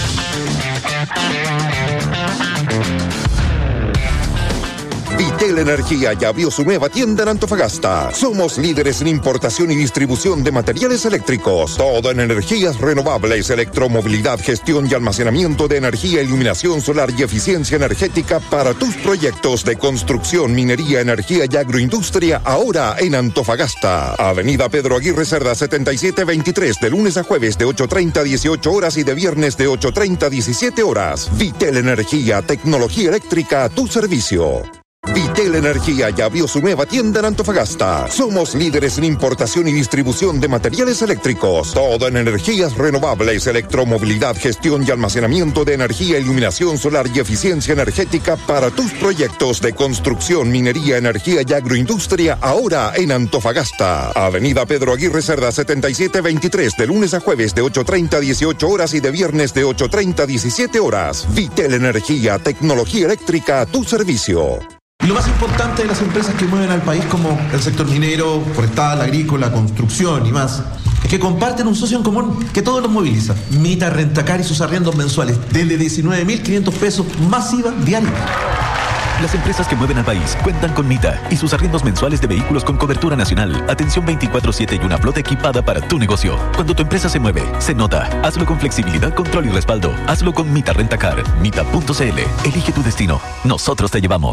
Vitel Energía ya abrió su nueva tienda en Antofagasta. Somos líderes en importación y distribución de materiales eléctricos. Todo en energías renovables, electromovilidad, gestión y almacenamiento de energía, iluminación solar y eficiencia energética para tus proyectos de construcción, minería, energía y agroindustria, ahora en Antofagasta. Avenida Pedro Aguirre Cerda 7723, de lunes a jueves de 8:30 a 18 horas y de viernes de 8:30 a 17 horas. Vitel Energía, tecnología eléctrica a tu servicio. Vitel Energía ya abrió su nueva tienda en Antofagasta. Somos líderes en importación y distribución de materiales eléctricos. Todo en energías renovables, electromovilidad, gestión y almacenamiento de energía, iluminación solar y eficiencia energética para tus proyectos de construcción, minería, energía y agroindustria, ahora en Antofagasta. Avenida Pedro Aguirre Cerda 7723, de lunes a jueves de 8:30 a 18 horas y de viernes de 8:30 a 17 horas. Vitel Energía, tecnología eléctrica a tu servicio. Y lo más importante de las empresas que mueven al país, como el sector minero, forestal, agrícola, construcción y más, es que comparten un socio en común que todos los moviliza. Mita Rentacar y sus arriendos mensuales, desde 19.500 pesos, más IVA diario. Las empresas que mueven al país cuentan con Mita y sus arriendos mensuales de vehículos con cobertura nacional, atención 24/7 y una flota equipada para tu negocio. Cuando tu empresa se mueve, se nota. Hazlo con flexibilidad, control y respaldo. Hazlo con Mita Rentacar. Mita.cl. Elige tu destino. Nosotros te llevamos.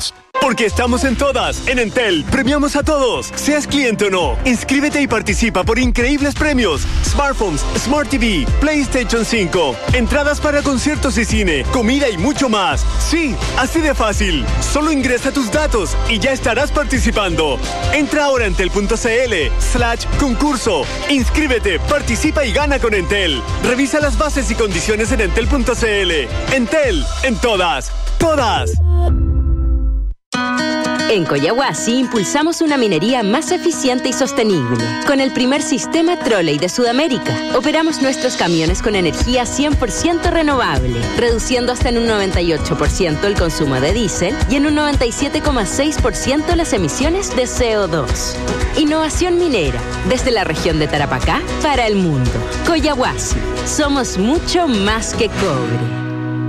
Porque estamos en todas. En Entel, premiamos a todos. Seas cliente o no, inscríbete y participa por increíbles premios. Smartphones, Smart TV, PlayStation 5, entradas para conciertos y cine, comida y mucho más. Sí, así de fácil. Solo ingresa tus datos y ya estarás participando. Entra ahora a entel.cl/concurso. Inscríbete, participa y gana con Entel. Revisa las bases y condiciones en entel.cl. Entel, en todas. ¡Todas! En Coyahuasi impulsamos una minería más eficiente y sostenible. Con el primer sistema Trolley de Sudamérica, operamos nuestros camiones con energía 100% renovable, reduciendo hasta en un 98% el consumo de diésel y en un 97,6% las emisiones de CO2. Innovación minera, desde la región de Tarapacá para el mundo. Coyahuasi, somos mucho más que cobre.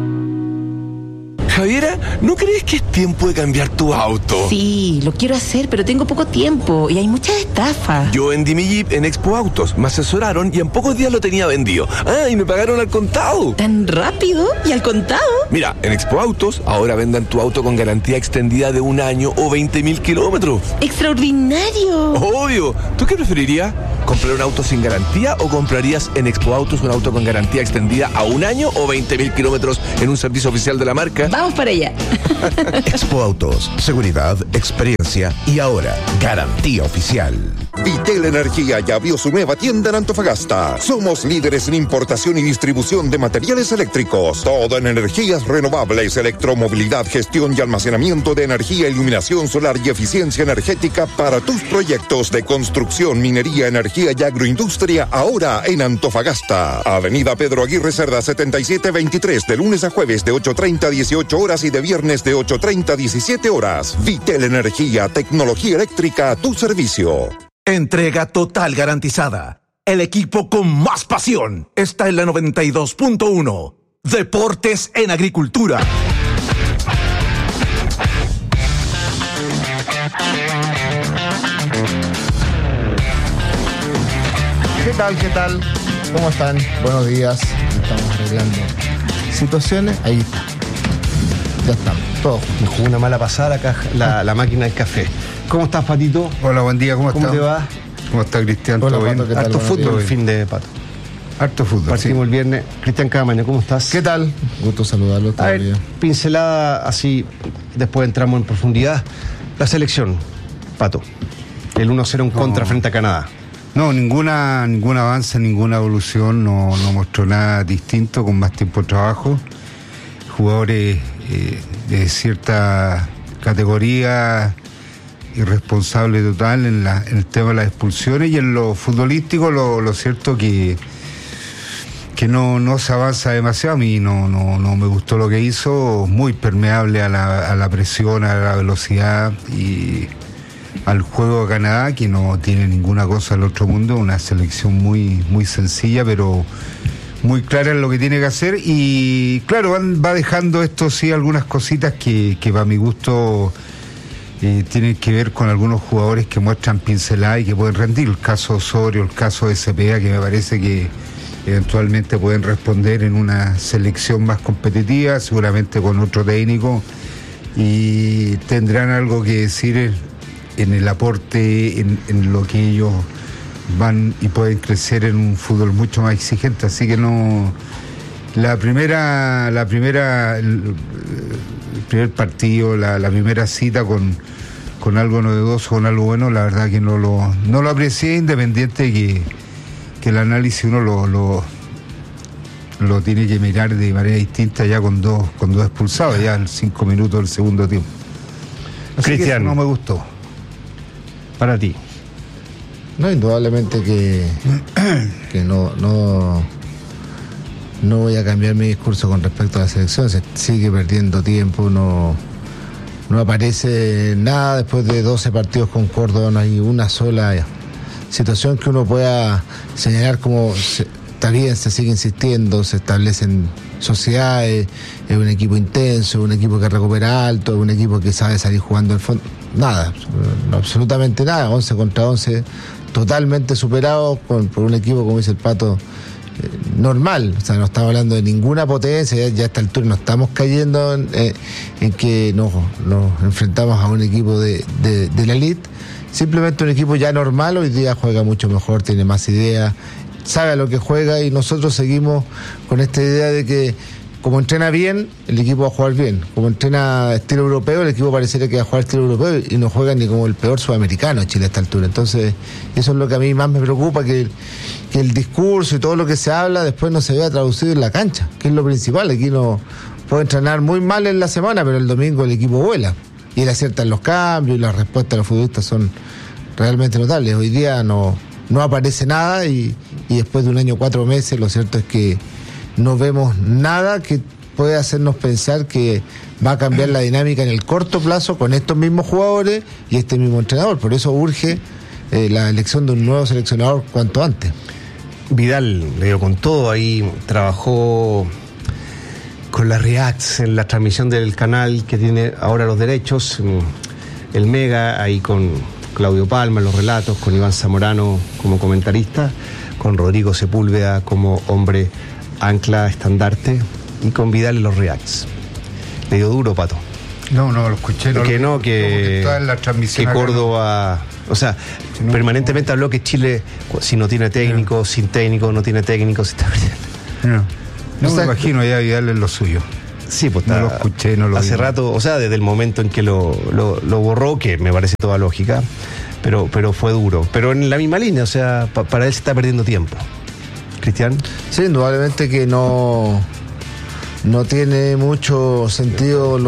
Javiera, ¿no crees que es tiempo de cambiar tu auto? Sí, lo quiero hacer, pero tengo poco tiempo y hay muchas estafas. Yo vendí mi Jeep en Expo Autos, me asesoraron y en pocos días lo tenía vendido. Ah, y me pagaron al contado. ¿Tan rápido? ¿Y al contado? Mira, en Expo Autos ahora vendan tu auto con garantía extendida de 1 año o 20.000 kilómetros. ¡Extraordinario! Obvio. ¿Tú qué preferirías? ¿Comprar un auto sin garantía o comprarías en Expo Autos un auto con garantía extendida a 1 año o 20.000 kilómetros en un servicio oficial de la marca? Vamos para allá. Expo Autos, seguridad, experiencia y ahora garantía oficial. Vitel Energía ya abrió su nueva tienda en Antofagasta. Somos líderes en importación y distribución de materiales eléctricos. Todo en energías renovables, electromovilidad, gestión y almacenamiento de energía, iluminación solar y eficiencia energética para tus proyectos de construcción, minería, energía y agroindustria. Ahora en Antofagasta. Avenida Pedro Aguirre Cerda 7723, de lunes a jueves de 8:30 a 18 horas y de viernes de 8:30 a 17 horas. Vitel Energía, tecnología eléctrica a tu servicio. Entrega total garantizada. El equipo con más pasión está en la 92.1. Deportes en Agricultura. ¿Qué tal? ¿Cómo están? Buenos días. Estamos arreglando situaciones. Ahí está. Ya estamos, todos. Me jugó una mala pasada la máquina del café. ¿Cómo estás, Patito? Hola, buen día, ¿cómo te va? ¿Cómo está, Cristian? Hola, ¿Todo bien? Pato, harto fútbol el fin de Pato. Harto fútbol. Partimos el viernes. Cristian Camaño, ¿cómo estás? ¿Qué tal? Gusto saludarlo. A ver, pincelada así, después entramos en profundidad. La selección, Pato. El 1-0 en contra frente a Canadá. No, ningún avance, ninguna evolución, no mostró nada distinto, con más tiempo de trabajo. Jugadores de cierta categoría, irresponsable total en el tema de las expulsiones, y en lo futbolístico lo cierto que no se avanza demasiado. A mí no me gustó lo que hizo, muy permeable a la presión, a la velocidad y al juego de Canadá, que no tiene ninguna cosa del otro mundo, una selección muy, muy sencilla, pero muy clara en lo que tiene que hacer. Y claro, va dejando esto sí algunas cositas que para mi gusto tienen que ver con algunos jugadores que muestran pincelada y que pueden rendir. El caso Osorio, el caso de Cepeda, que me parece que eventualmente pueden responder en una selección más competitiva, seguramente con otro técnico, y tendrán algo que decir en el aporte, en lo que ellos van y pueden crecer en un fútbol mucho más exigente. Así que el primer partido, la primera cita con algo novedoso, con algo bueno, la verdad que no lo aprecié, independiente que el análisis uno lo tiene que mirar de manera distinta ya con dos expulsados, ya en 5 minutos del segundo tiempo. Cristian, no me gustó. Para ti. No, indudablemente que no voy a cambiar mi discurso con respecto a la selección. Se sigue perdiendo tiempo, no aparece nada después de 12 partidos con Córdoba, no hay una sola situación que uno pueda señalar como está bien, se sigue insistiendo, se establecen sociedades, es un equipo intenso, es un equipo que recupera alto, es un equipo que sabe salir jugando al fondo. Nada, absolutamente nada, 11 contra 11, totalmente superado por un equipo, como dice el Pato, normal, o sea, no estamos hablando de ninguna potencia, ya a esta altura no estamos cayendo en que nos enfrentamos a un equipo de la elite, simplemente un equipo ya normal. Hoy día juega mucho mejor, tiene más ideas, sabe a lo que juega, y nosotros seguimos con esta idea de que como entrena bien, el equipo va a jugar bien. Como entrena estilo europeo, el equipo parecería que va a jugar estilo europeo y no juega ni como el peor sudamericano Chile a esta altura. Entonces, eso es lo que a mí más me preocupa, que el discurso y todo lo que se habla después no se vea traducido en la cancha, que es lo principal. Aquí no puede entrenar muy mal en la semana, pero el domingo el equipo vuela. Y él acierta en los cambios y las respuestas de los futbolistas son realmente notables. Hoy día no aparece nada y después de un año 4 meses, lo cierto es que no vemos nada que pueda hacernos pensar que va a cambiar la dinámica en el corto plazo con estos mismos jugadores y este mismo entrenador. Por eso urge la elección de un nuevo seleccionador cuanto antes. Vidal le dio con todo, ahí trabajó con las Reacts en la transmisión del canal que tiene ahora los derechos, el Mega, ahí con Claudio Palma en los relatos, con Iván Zamorano como comentarista, con Rodrigo Sepúlveda como hombre ancla, estandarte, y con Vidal en los Reacts. Le dio duro, Pato. No lo escuché. Que Córdoba, o sea, permanentemente habló que Chile, si no tiene técnico, sin técnico, no tiene técnico, se está perdiendo. No me imagino ya Vidal en lo suyo. Sí, pues no lo escuché, no lo hace vi. Rato, o sea, desde el momento en que lo borró, que me parece toda lógica, pero fue duro. Pero en la misma línea, o sea, para él se está perdiendo tiempo. Cristian. Sí, indudablemente que no tiene mucho sentido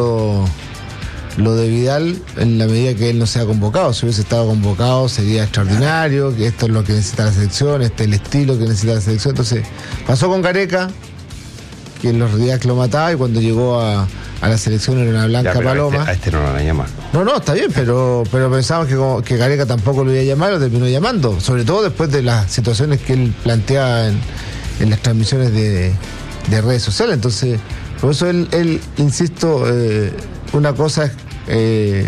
lo de Vidal en la medida que él no sea convocado. Si hubiese estado convocado sería extraordinario, que esto es lo que necesita la selección, este es el estilo que necesita la selección. Entonces pasó con Gareca, que en los días que lo mataba, y cuando llegó a la selección era una blanca paloma. A este no lo van a llamar. No, está bien, pero pensábamos que Gareca tampoco lo iba a llamar, lo terminó llamando, sobre todo después de las situaciones que él planteaba en las transmisiones de redes sociales. Entonces, por eso él insisto, una cosa es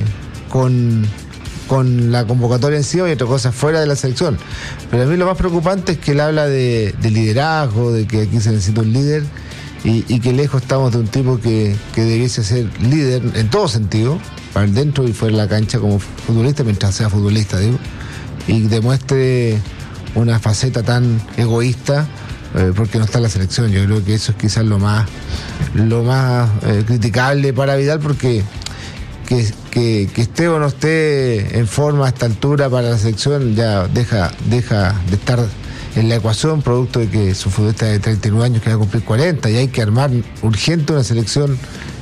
con la convocatoria en sí y otra cosa fuera de la selección. Pero a mí lo más preocupante es que él habla de liderazgo, de que aquí se necesita un líder, y que lejos estamos de un tipo que debiese ser líder en todo sentido, para el dentro y fuera de la cancha como futbolista, mientras sea futbolista, digo, y demuestre una faceta tan egoísta porque no está en la selección. Yo creo que eso es quizás lo más criticable para Vidal, porque que esté o no esté en forma a esta altura para la selección ya deja de estar en la ecuación, producto de que su futbolista de 39 años que va a cumplir 40, y hay que armar urgente una selección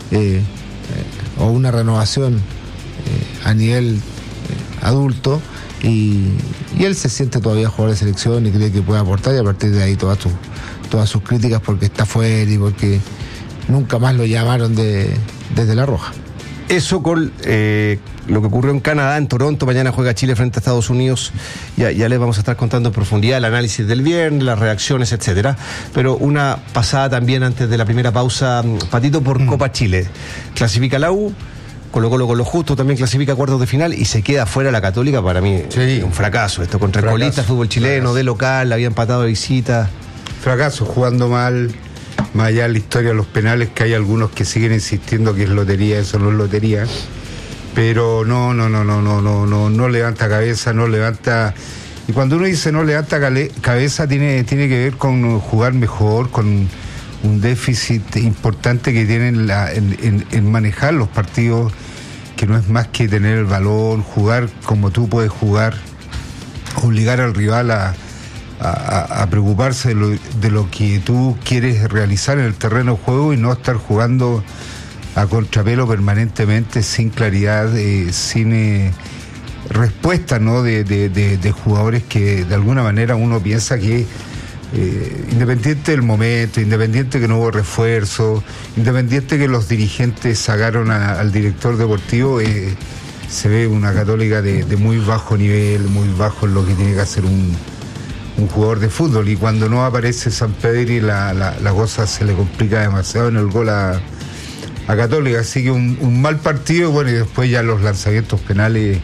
o una renovación a nivel adulto, y él se siente todavía jugador de selección y cree que puede aportar, y a partir de ahí todas sus críticas porque está fuera y porque nunca más lo llamaron desde La Roja. Eso con lo que ocurrió en Canadá, en Toronto. Mañana juega Chile frente a Estados Unidos. Ya les vamos a estar contando en profundidad el análisis del viernes, las reacciones, etcétera. Pero una pasada también antes de la primera pausa, Patito, por Copa Chile. Clasifica la U, Colo-Colo con lo justo, también clasifica cuartos de final y se queda fuera la Católica. Para mí, un fracaso esto. Contra el colista, fútbol chileno, de local, había empatado de visita. Fracaso, jugando mal. Más allá de la historia de los penales, que hay algunos que siguen insistiendo que es lotería, eso no es lotería. Pero no levanta cabeza, no levanta. Y cuando uno dice no levanta cabeza, tiene que ver con jugar mejor, con un déficit importante que tienen en manejar los partidos, que no es más que tener el balón, jugar como tú puedes jugar, obligar al rival a preocuparse de lo que tú quieres realizar en el terreno de juego y no estar jugando a contrapelo permanentemente, sin claridad, sin respuesta, ¿no? de jugadores que de alguna manera uno piensa que independiente del momento, independiente que no hubo refuerzo, independiente que los dirigentes sacaron al director deportivo, se ve una Católica de muy bajo nivel, muy bajo en lo que tiene que hacer un jugador de fútbol, y cuando no aparece Sampedri la cosa se le complica demasiado en el gol a Católica. Así que un mal partido, bueno, y después ya los lanzamientos penales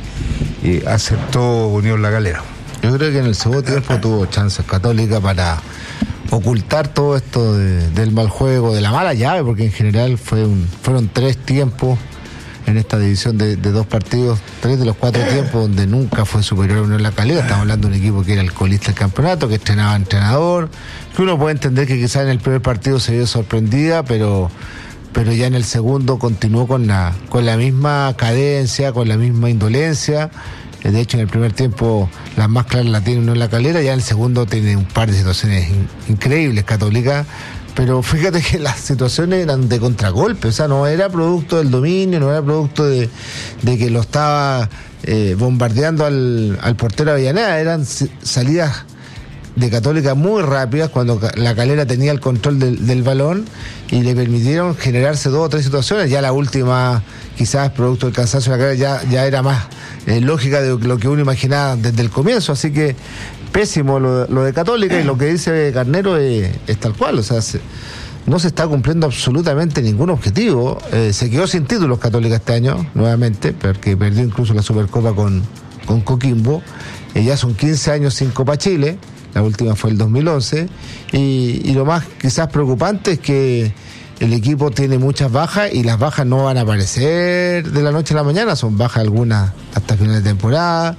acertó Unión La Calera. Yo creo que en el segundo tiempo tuvo chances Católica para ocultar todo esto del mal juego, de la mala llave, porque en general fueron 3 tiempos en esta división de 2 partidos, 3 de los 4 tiempos donde nunca fue superior a Unión La Calera. Estamos hablando de un equipo que era el colista del campeonato, que estrenaba entrenador, que uno puede entender que quizás en el primer partido se vio sorprendida, pero ya en el segundo continuó con la misma cadencia, con la misma indolencia. De hecho, en el primer tiempo las más claras la tiene Unión La Calera, ya en el segundo tiene un par de situaciones increíbles Católica, pero fíjate que las situaciones eran de contragolpe, o sea, no era producto del dominio, no era producto de que lo estaba bombardeando al portero Avellaneda, eran salidas de Católica muy rápidas cuando La Calera tenía el control del balón y le permitieron generarse 2 o 3 situaciones. Ya la última, quizás producto del cansancio de La Calera, ya era más lógica de lo que uno imaginaba desde el comienzo, así que pésimo lo de Católica, y lo que dice Carnero es tal cual, o sea, no se está cumpliendo absolutamente ningún objetivo. Se quedó sin títulos Católica este año, nuevamente, porque perdió incluso la Supercopa con Coquimbo. Ya son 15 años sin Copa Chile, la última fue el 2011, y lo más quizás preocupante es que el equipo tiene muchas bajas, y las bajas no van a aparecer de la noche a la mañana, son bajas algunas hasta final de temporada,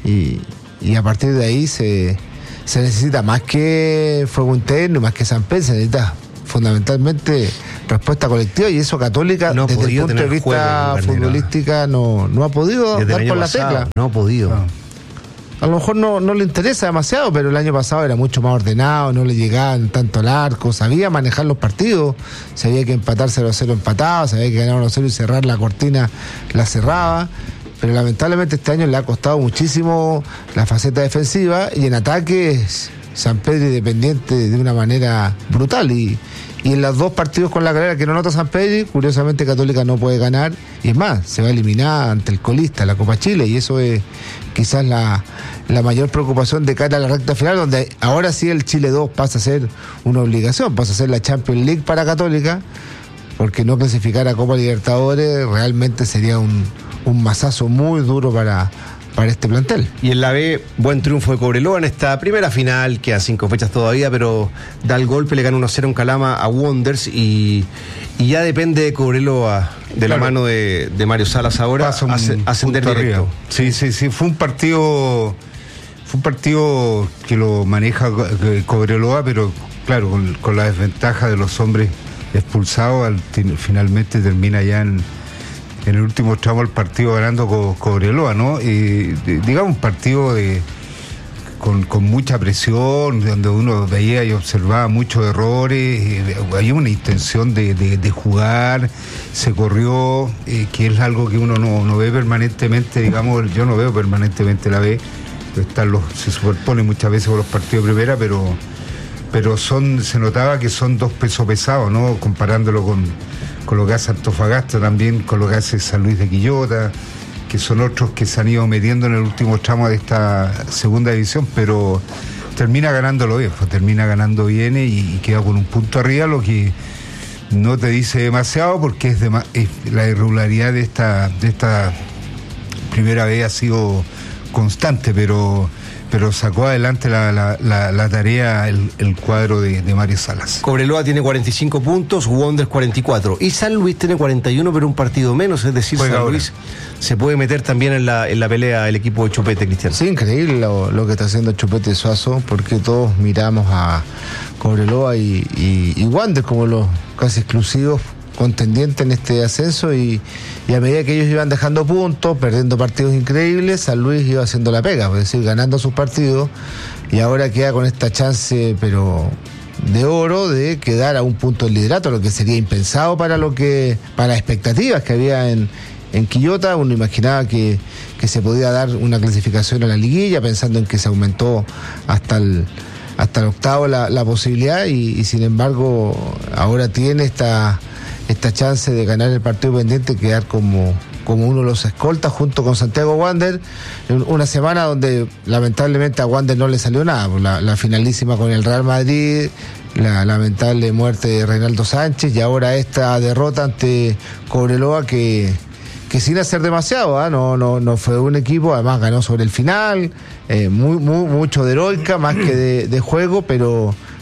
y a partir de ahí se necesita más que fuego interno, más que Sampedri, se necesita fundamentalmente respuesta colectiva, y eso Católica no desde el punto de vista futbolística no ha podido desde dar por la tecla. No ha podido. A lo mejor no le interesa demasiado, pero el año pasado era mucho más ordenado, no le llegaban tanto al arco, sabía manejar los partidos, sabía que empatar 0-0 empataba, sabía que ganar 1-0 y cerrar la cortina la cerraba, pero lamentablemente este año le ha costado muchísimo la faceta defensiva, y en ataque Sampedri dependiente de una manera brutal, y en los 2 partidos con La Calera que no nota Sampedri, curiosamente Católica no puede ganar, y es más, se va a eliminar ante el colista, la Copa Chile, y eso es quizás la mayor preocupación de cara a la recta final, donde ahora sí el Chile 2 pasa a ser una obligación, pasa a ser la Champions League para Católica, porque no clasificar a Copa Libertadores realmente sería un mazazo muy duro para este plantel. Y en la B, buen triunfo de Cobreloa en esta primera final, quedan 5 fechas todavía, pero da el golpe, le gana 1-0 en Calama a Wanderers, y ya depende de Cobreloa, de la mano de Mario Salas ahora, ascender directo. Sí, fue un partido que lo maneja Cobreloa, pero claro, con la desventaja de los hombres expulsados, finalmente termina ya en el último tramo del partido ganando Cobreloa, ¿no? Digamos, un partido con mucha presión, donde uno veía y observaba muchos errores, había una intención de jugar, se corrió, que es algo que uno no ve permanentemente, digamos, yo no veo permanentemente la B, se superpone muchas veces con los partidos de primera, pero se notaba que son 2 pesos pesados, ¿no? Comparándolo con lo que hace Antofagasta, también con lo que hace San Luis de Quillota, que son otros que se han ido metiendo en el último tramo de esta segunda división, pero termina ganándolo bien, y queda con un punto arriba, lo que no te dice demasiado, porque es la irregularidad de esta primera vez ha sido constante, pero sacó adelante la tarea el cuadro de Mario Salas. Cobreloa tiene 45 puntos, Wanderers 44, y San Luis tiene 41, pero un partido menos, es decir, San Luis se puede meter también en la pelea el equipo de Chupete, Cristian. Sí, increíble lo que está haciendo Chupete Suazo, porque todos miramos a Cobreloa y Wanderers como los casi exclusivos contendiente en este ascenso, y a medida que ellos iban dejando puntos, perdiendo partidos increíbles, San Luis iba haciendo la pega, es decir, ganando sus partidos, y ahora queda con esta chance pero de oro de quedar a un punto del liderato, lo que sería impensado para las expectativas que había en Quillota. Uno imaginaba que se podía dar una clasificación a la liguilla, pensando en que se aumentó hasta el octavo la posibilidad, y sin embargo ahora tiene esta chance de ganar el partido pendiente, quedar como uno de los escoltas junto con Santiago Wanderers, una semana donde lamentablemente a Wanderers no le salió nada, la finalísima con el Real Madrid, la lamentable muerte de Reinaldo Sánchez, y ahora esta derrota ante Cobreloa que sin hacer demasiado, no fue un equipo, además ganó sobre el final, mucho de heroica más que de juego, pero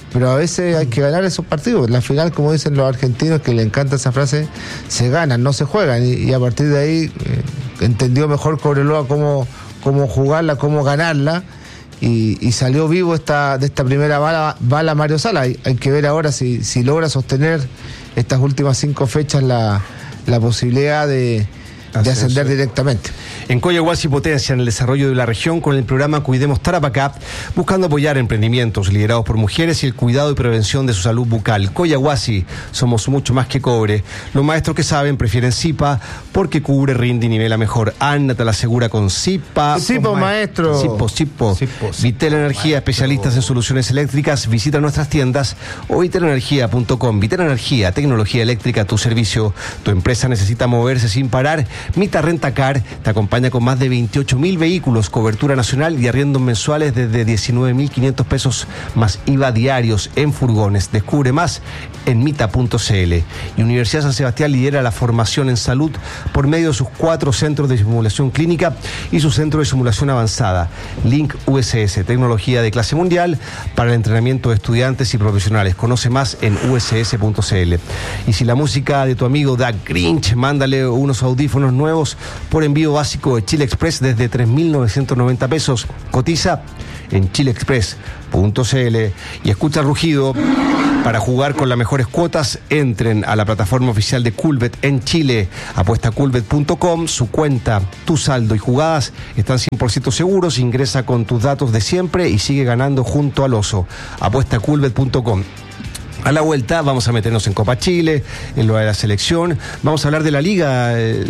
pero a veces hay que ganar esos partidos. La final, como dicen los argentinos, que le encanta esa frase, se ganan, no se juegan, y a partir de ahí entendió mejor Cobreloa cómo jugarla, cómo ganarla, y salió vivo de esta primera bala Mario Sala. Hay que ver ahora si logra sostener estas últimas 5 fechas la posibilidad de ascender directamente. En Coyahuasi potencian el desarrollo de la región con el programa Cuidemos Tarapacá, buscando apoyar emprendimientos liderados por mujeres y el cuidado y prevención de su salud bucal. Coyahuasi, somos mucho más que cobre. Los maestros que saben prefieren Zipa porque cubre, rinde y nivela mejor. Ana te la asegura con Zipa. Zipa, maestro. Zipo. Vitel Energía, especialistas en soluciones eléctricas. Visita nuestras tiendas o vitelenergia.com. Vitel Energía, tecnología eléctrica a tu servicio. Tu empresa necesita moverse sin parar. Mita Rentacar te acompaña con más de 28.000 vehículos, cobertura nacional y arriendos mensuales desde 19.500 pesos más IVA diarios en furgones. Descubre más en mita.cl. Y Universidad San Sebastián lidera la formación en salud por medio de sus 4 centros de simulación clínica y su centro de simulación avanzada. Link USS, tecnología de clase mundial para el entrenamiento de estudiantes y profesionales. Conoce más en uss.cl. Y si la música de tu amigo da cringe, mándale unos audífonos nuevos por envío básico de Chile Express desde 3.990 pesos. Cotiza en chileexpress.cl y escucha Rugido. Para jugar con las mejores cuotas, entren a la plataforma oficial de Coolbet en Chile. Apuesta Coolbet.com, su cuenta, tu saldo y jugadas están 100% seguros. Ingresa con tus datos de siempre y sigue ganando junto al oso. Apuesta Coolbet.com. A la vuelta vamos a meternos en Copa Chile, en lo de la selección. Vamos a hablar de la liga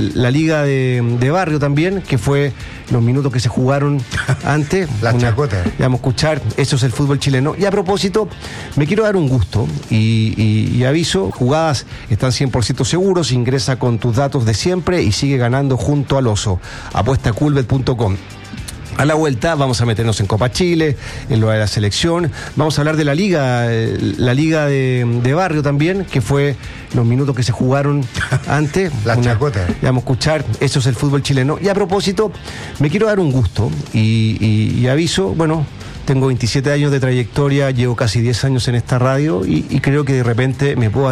de barrio también, que fue los minutos que se jugaron antes. Chacota. Vamos a escuchar, eso es el fútbol chileno. Y a propósito, me quiero dar un gusto y aviso, jugadas están 100% seguros, ingresa con tus datos de siempre y sigue ganando junto al oso. Apuesta Coolbet.com. A la vuelta vamos a meternos en Copa Chile, en lo de la selección. Vamos a hablar de la liga de barrio también, que fue los minutos que se jugaron antes. Chacota. Vamos a escuchar, eso es el fútbol chileno. Y a propósito, me quiero dar un gusto y aviso, bueno, tengo 27 años de trayectoria, llevo casi 10 años en esta radio y creo que de repente me puedo dar